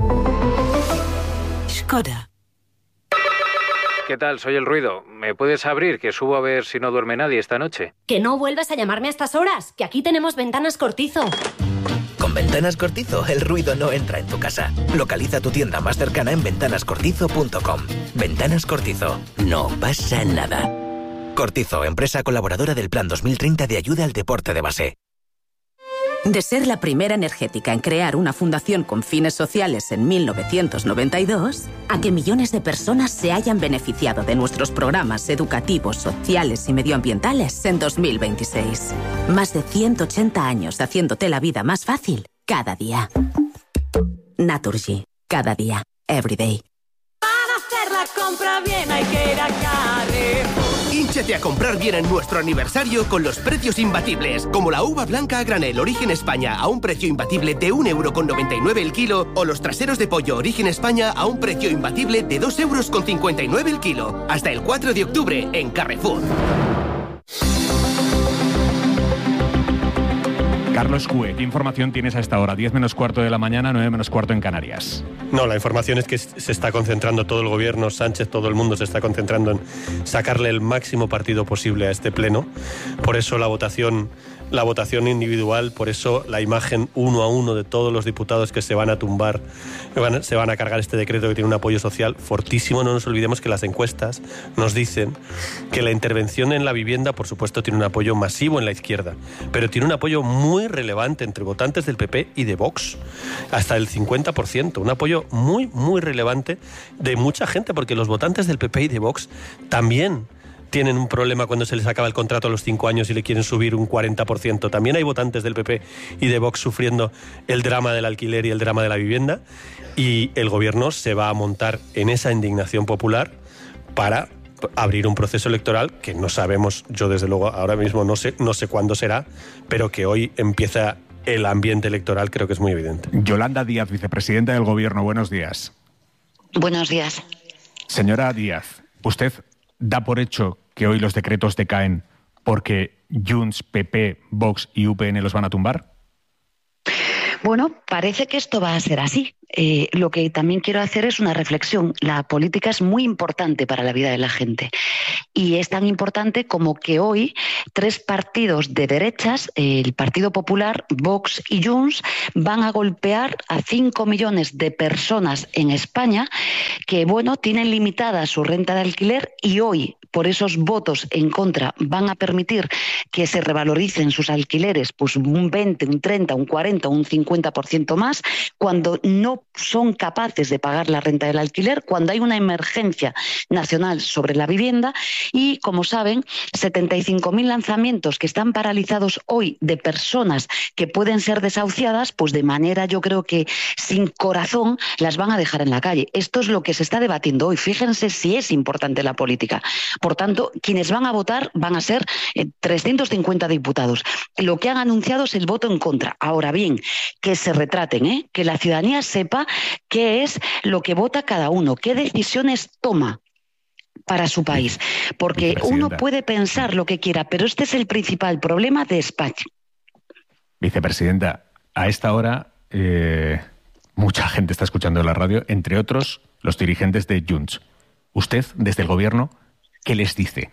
Skoda. ¿Qué tal? Soy El Ruido. ¿Me puedes abrir? Que subo a ver si no duerme nadie esta noche. Que no vuelvas a llamarme a estas horas, que aquí tenemos Ventanas Cortizo. Con Ventanas Cortizo, el ruido no entra en tu casa. Localiza tu tienda más cercana en ventanas cortizo punto com. Ventanas Cortizo. No pasa nada. Cortizo, empresa colaboradora del Plan dos mil treinta de ayuda al deporte de base. De ser la primera energética en crear una fundación con fines sociales en mil novecientos noventa y dos, a que millones de personas se hayan beneficiado de nuestros programas educativos, sociales y medioambientales en dos mil veintiséis. Más de ciento ochenta años haciéndote la vida más fácil cada día. Naturgy. Cada día. Every day. Para hacer la compra bien hay que ir a Carrefour. Hínchate a comprar bien en nuestro aniversario con los precios imbatibles, como la uva blanca a granel Origen España a un precio imbatible de un euro con noventa y nueve el kilo, o los traseros de pollo Origen España a un precio imbatible de dos euros con cincuenta y nueve el kilo. Hasta el cuatro de octubre en Carrefour. Carlos Cue, ¿qué información tienes a esta hora? diez menos cuarto de la mañana, nueve menos cuarto en Canarias. No, la información es que se está concentrando todo el gobierno, Sánchez, todo el mundo se está concentrando en sacarle el máximo partido posible a este pleno. Por eso la votación la votación individual, por eso la imagen uno a uno de todos los diputados que se van a tumbar, van, se van a cargar este decreto que tiene un apoyo social fortísimo. No nos olvidemos que las encuestas nos dicen que la intervención en la vivienda, por supuesto, tiene un apoyo masivo en la izquierda, pero tiene un apoyo muy relevante entre votantes del P P y de Vox, hasta el cincuenta por ciento, un apoyo muy, muy relevante de mucha gente, porque los votantes del P P y de Vox también tienen un problema cuando se les acaba el contrato a los cinco años y le quieren subir un cuarenta por ciento. También hay votantes del P P y de Vox sufriendo el drama del alquiler y el drama de la vivienda, y el gobierno se va a montar en esa indignación popular para abrir un proceso electoral que no sabemos, yo desde luego ahora mismo no sé, no sé cuándo será, pero que hoy empieza el ambiente electoral, creo que es muy evidente. Yolanda Díaz, vicepresidenta del Gobierno, buenos días. Buenos días. Señora Díaz, ¿usted da por hecho que hoy los decretos decaen porque Junts, P P, Vox y U P N los van a tumbar? Bueno, parece que esto va a ser así. Eh, lo que también quiero hacer es una reflexión. La política es muy importante para la vida de la gente, y es tan importante como que hoy tres partidos de derechas, el Partido Popular, Vox y Junts, van a golpear a cinco millones de personas en España que, bueno, tienen limitada su renta de alquiler, y hoy, por esos votos en contra, van a permitir que se revaloricen sus alquileres pues un veinte, un treinta, un cuarenta, un cincuenta por ciento más, cuando no son capaces de pagar la renta del alquiler, cuando hay una emergencia nacional sobre la vivienda. Y, como saben, setenta y cinco mil lanzamientos que están paralizados hoy de personas que pueden ser desahuciadas, pues de manera, yo creo que sin corazón, las van a dejar en la calle. Esto es lo que se está debatiendo hoy. Fíjense si es importante la política. Por tanto, quienes van a votar van a ser eh, trescientos cincuenta diputados. Lo que han anunciado es el voto en contra. Ahora bien, que se retraten, ¿eh? Que la ciudadanía sepa qué es lo que vota cada uno, qué decisiones toma para su país. Porque uno puede pensar lo que quiera, pero este es el principal problema de España. Vicepresidenta, a esta hora eh, mucha gente está escuchando la radio, entre otros los dirigentes de Junts. Usted, desde el Gobierno, ¿qué les dice?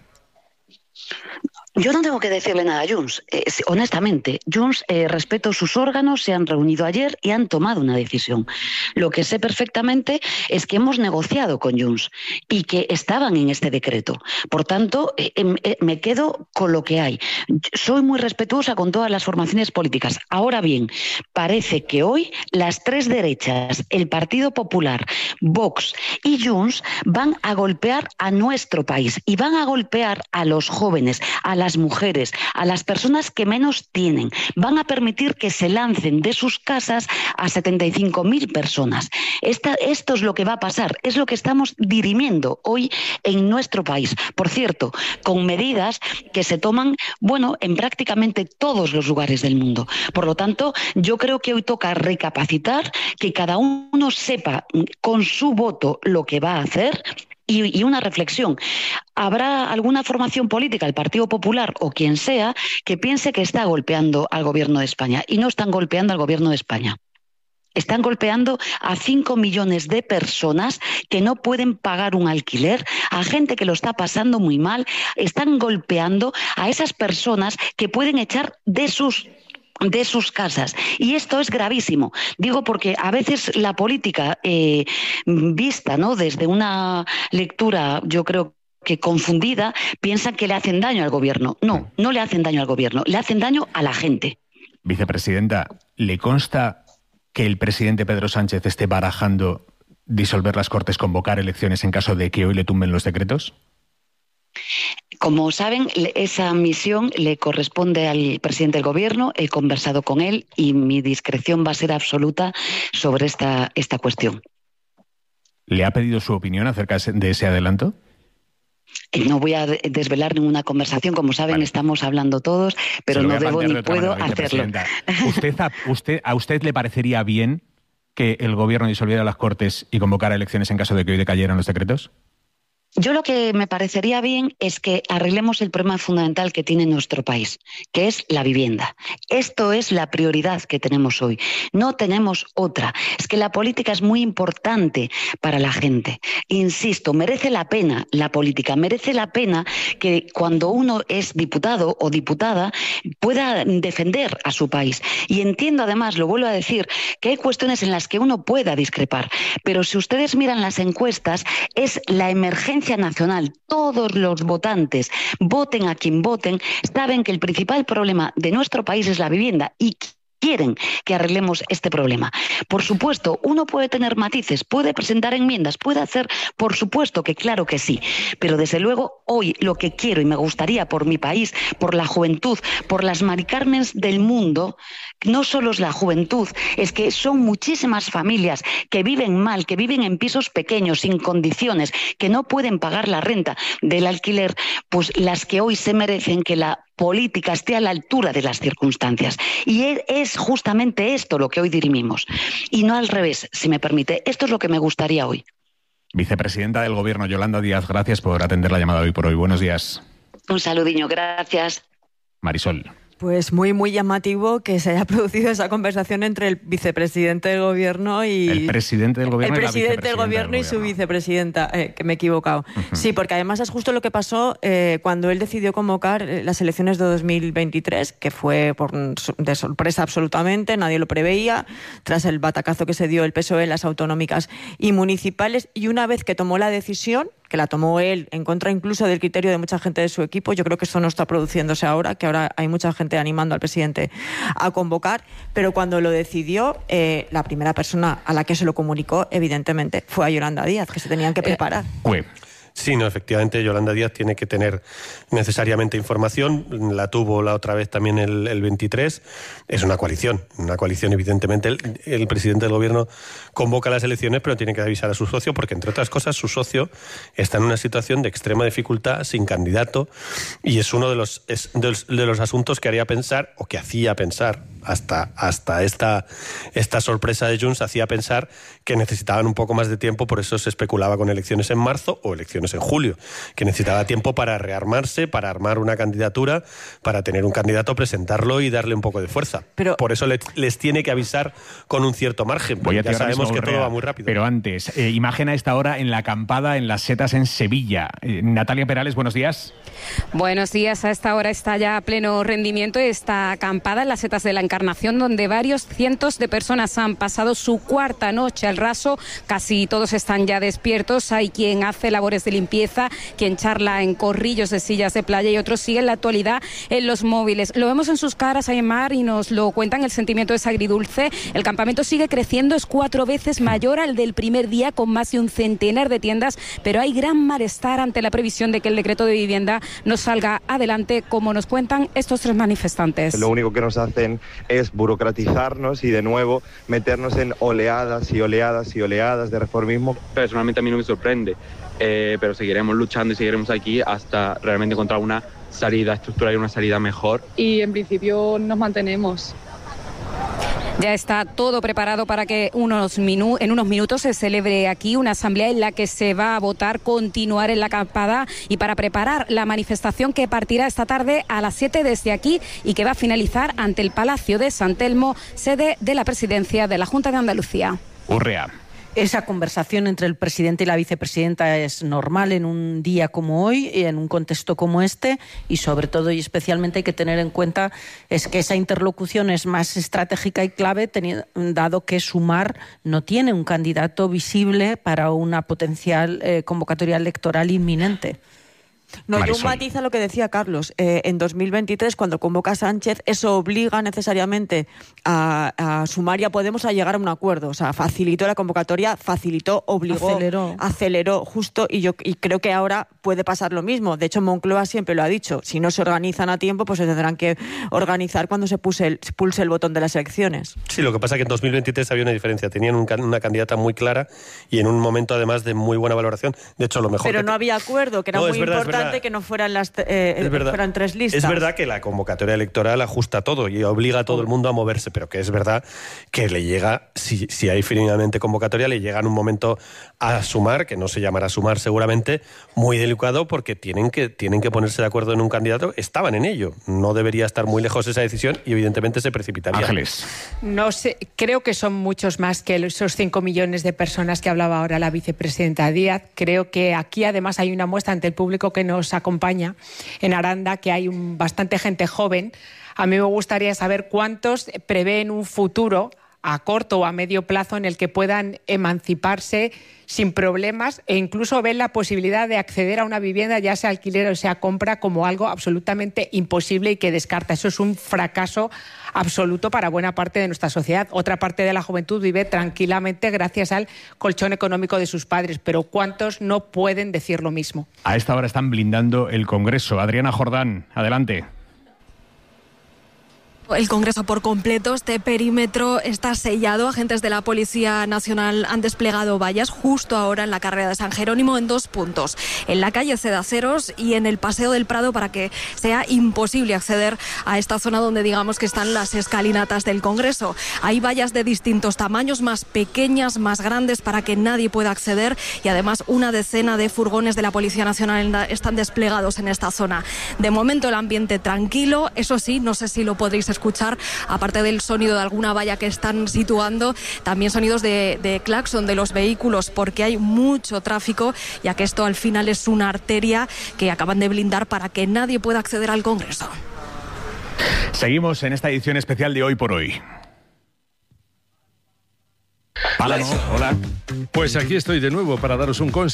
Yo no tengo que decirle nada a Junts. Eh, honestamente, Junts, eh, respeto sus órganos, se han reunido ayer y han tomado una decisión. Lo que sé perfectamente es que hemos negociado con Junts y que estaban en este decreto. Por tanto, eh, eh, me quedo con lo que hay. Soy muy respetuosa con todas las formaciones políticas. Ahora bien, parece que hoy las tres derechas, el Partido Popular, Vox y Junts, van a golpear a nuestro país y van a golpear a los jóvenes, a las mujeres, a las personas que menos tienen. Van a permitir que se lancen de sus casas a setenta y cinco mil personas. Esta, esto es lo que va a pasar, es lo que estamos dirimiendo hoy en nuestro país. Por cierto, con medidas que se toman, bueno, en prácticamente todos los lugares del mundo. Por lo tanto, yo creo que hoy toca recapacitar, que cada uno sepa con su voto lo que va a hacer. Y, y una reflexión. ¿Habrá alguna formación política, el Partido Popular o quien sea, que piense que está golpeando al Gobierno de España? Y no están golpeando al Gobierno de España. Están golpeando a cinco millones de personas que no pueden pagar un alquiler, a gente que lo está pasando muy mal. Están golpeando a esas personas que pueden echar de sus de sus casas. Y esto es gravísimo. Digo porque a veces la política eh, vista, ¿no?, desde una lectura, yo creo que confundida, piensan que le hacen daño al gobierno. No, no le hacen daño al gobierno, le hacen daño a la gente. Vicepresidenta, ¿le consta que el presidente Pedro Sánchez esté barajando disolver las Cortes, convocar elecciones en caso de que hoy le tumben los decretos? Como saben, esa misión le corresponde al presidente del Gobierno. He conversado con él y mi discreción va a ser absoluta sobre esta, esta cuestión. ¿Le ha pedido su opinión acerca de ese adelanto? No voy a desvelar ninguna conversación. Como saben, vale, estamos hablando todos, pero no debo ni puedo hacerlo. ¿Usted a, usted, ¿A usted le parecería bien que el Gobierno disolviera las Cortes y convocara elecciones en caso de que hoy decayeran los decretos? Yo lo que me parecería bien es que arreglemos el problema fundamental que tiene nuestro país, que es la vivienda. Esto es la prioridad que tenemos hoy. No tenemos otra. Es que la política es muy importante para la gente. Insisto, merece la pena la política, merece la pena que cuando uno es diputado o diputada pueda defender a su país. Y entiendo además, lo vuelvo a decir, que hay cuestiones en las que uno pueda discrepar. Pero si ustedes miran las encuestas, es la emergencia nacional. Todos los votantes, voten a quien voten, saben que el principal problema de nuestro país es la vivienda y quieren que arreglemos este problema. Por supuesto, uno puede tener matices, puede presentar enmiendas, puede hacer, por supuesto que claro que sí, pero desde luego hoy lo que quiero y me gustaría por mi país, por la juventud, por las Mari Carmens del mundo, no solo es la juventud, es que son muchísimas familias que viven mal, que viven en pisos pequeños, sin condiciones, que no pueden pagar la renta del alquiler, pues las que hoy se merecen que la política esté a la altura de las circunstancias. Y es justamente esto lo que hoy dirimimos. Y no al revés, si me permite. Esto es lo que me gustaría hoy. Vicepresidenta del Gobierno, Yolanda Díaz, gracias por atender la llamada hoy por hoy. Buenos días. Un saludiño, gracias. Marisol. Pues muy, muy llamativo que se haya producido esa conversación entre el vicepresidente del Gobierno y... El presidente del Gobierno el y la presidente del Gobierno y su vicepresidenta, eh, que me he equivocado. Uh-huh. Sí, porque además es justo lo que pasó eh, cuando él decidió convocar las elecciones de dos mil veintitrés, que fue por, de sorpresa absolutamente, nadie lo preveía, tras el batacazo que se dio el P S O E en las autonómicas y municipales, y una vez que tomó la decisión, que la tomó él en contra incluso del criterio de mucha gente de su equipo, yo creo que esto no está produciéndose ahora, que ahora hay mucha gente animando al presidente a convocar, pero cuando lo decidió, eh, la primera persona a la que se lo comunicó, evidentemente, fue a Yolanda Díaz, que se tenían que preparar. Eh, Sí, no, efectivamente, Yolanda Díaz tiene que tener necesariamente información. La tuvo la otra vez también el, el veintitrés. Es una coalición, una coalición, evidentemente. El, el presidente del Gobierno convoca las elecciones, pero tiene que avisar a su socio, porque, entre otras cosas, su socio está en una situación de extrema dificultad, sin candidato, y es uno de los, es de los, de los asuntos que haría pensar, o que hacía pensar, hasta, hasta esta, esta sorpresa de Junts, hacía pensar que necesitaban un poco más de tiempo, por eso se especulaba con elecciones en marzo o elecciones en julio, que necesitaba tiempo para rearmarse, para armar una candidatura, para tener un candidato, presentarlo y darle un poco de fuerza. Pero, por eso les, les tiene que avisar con un cierto margen, porque ya sabemos que todo va muy rápido. Pero antes, eh, imagen a esta hora en la acampada en Las Setas en Sevilla. Eh, Natalia Perales, buenos días. Buenos días, a esta hora está ya a pleno rendimiento esta acampada en Las Setas de la Encarnación, donde varios cientos de personas han pasado su cuarta noche al raso. Casi todos están ya despiertos. Hay quien hace labores de limpieza, quien charla en corrillos de sillas de playa y otros siguen la actualidad en los móviles. Lo vemos en sus caras, Aymar, y nos lo cuentan, el sentimiento es agridulce. El campamento sigue creciendo, es cuatro veces mayor al del primer día, con más de un centenar de tiendas, pero hay gran malestar ante la previsión de que el decreto de vivienda no salga adelante, como nos cuentan estos tres manifestantes. Lo único que nos hacen es burocratizarnos y de nuevo meternos en oleadas y oleadas y oleadas de reformismo. Personalmente a mí no me sorprende. Eh, pero seguiremos luchando y seguiremos aquí hasta realmente encontrar una salida estructural y una salida mejor. Y en principio nos mantenemos. Ya está todo preparado para que unos minu- en unos minutos se celebre aquí una asamblea en la que se va a votar continuar en la acampada y para preparar la manifestación que partirá esta tarde a las siete desde aquí y que va a finalizar ante el Palacio de San Telmo, sede de la presidencia de la Junta de Andalucía. Urrea. Esa conversación entre el presidente y la vicepresidenta es normal en un día como hoy, en un contexto como este, y sobre todo y especialmente hay que tener en cuenta es que esa interlocución es más estratégica y clave, tenido, dado que Sumar no tiene un candidato visible para una potencial eh, convocatoria electoral inminente. No, yo matizo lo que decía Carlos. Eh, en dos mil veintitrés, cuando convoca a Sánchez, eso obliga necesariamente a, a Sumar y a Podemos a llegar a un acuerdo. O sea, facilitó la convocatoria, facilitó, obligó, aceleró, aceleró justo, y yo y creo que ahora puede pasar lo mismo. De hecho, Moncloa siempre lo ha dicho. Si no se organizan a tiempo, pues se tendrán que organizar cuando se pulse el, pulse el botón de las elecciones. Sí, lo que pasa es que en dos mil veintitrés había una diferencia. Tenían un, una candidata muy clara y en un momento, además, de muy buena valoración. De hecho, lo mejor... Pero que no había acuerdo, que era no, muy es verdad, importante importante que no fueran las eh, fueran tres listas. Es verdad que la convocatoria electoral ajusta todo y obliga a todo el mundo a moverse, pero que es verdad que le llega, si, si hay finalmente convocatoria, le llega en un momento a sumar, que no se llamará sumar seguramente, muy delicado, porque tienen que, tienen que ponerse de acuerdo en un candidato. Estaban en ello. No debería estar muy lejos esa decisión y evidentemente se precipitaría. Ángeles. No sé, creo que son muchos más que esos cinco millones de personas que hablaba ahora la vicepresidenta Díaz. Creo que aquí además hay una muestra ante el público que nos acompaña en Aranda, que hay un, bastante gente joven. A mí me gustaría saber cuántos prevén un futuro a corto o a medio plazo en el que puedan emanciparse sin problemas e incluso ven la posibilidad de acceder a una vivienda, ya sea alquiler o sea compra, como algo absolutamente imposible y que descarta. Eso es un fracaso absoluto para buena parte de nuestra sociedad. Otra parte de la juventud vive tranquilamente gracias al colchón económico de sus padres, pero ¿cuántos no pueden decir lo mismo? A esta hora están blindando el Congreso. Adriana Jordán, adelante. El Congreso por completo, este perímetro está sellado. Agentes de la Policía Nacional han desplegado vallas justo ahora en la carrera de San Jerónimo en dos puntos, en la calle Cedaceros y en el Paseo del Prado, para que sea imposible acceder a esta zona donde digamos que están las escalinatas del Congreso. Hay vallas de distintos tamaños, más pequeñas, más grandes, para que nadie pueda acceder, y además una decena de furgones de la Policía Nacional están desplegados en esta zona. De momento el ambiente tranquilo, eso sí, no sé si lo podréis escuchar, aparte del sonido de alguna valla que están situando, también sonidos de, de claxon de los vehículos, porque hay mucho tráfico, ya que esto al final es una arteria que acaban de blindar para que nadie pueda acceder al Congreso. Seguimos en esta edición especial de Hoy por Hoy. Pálamo, hola. Pues aquí estoy de nuevo para daros un consejo.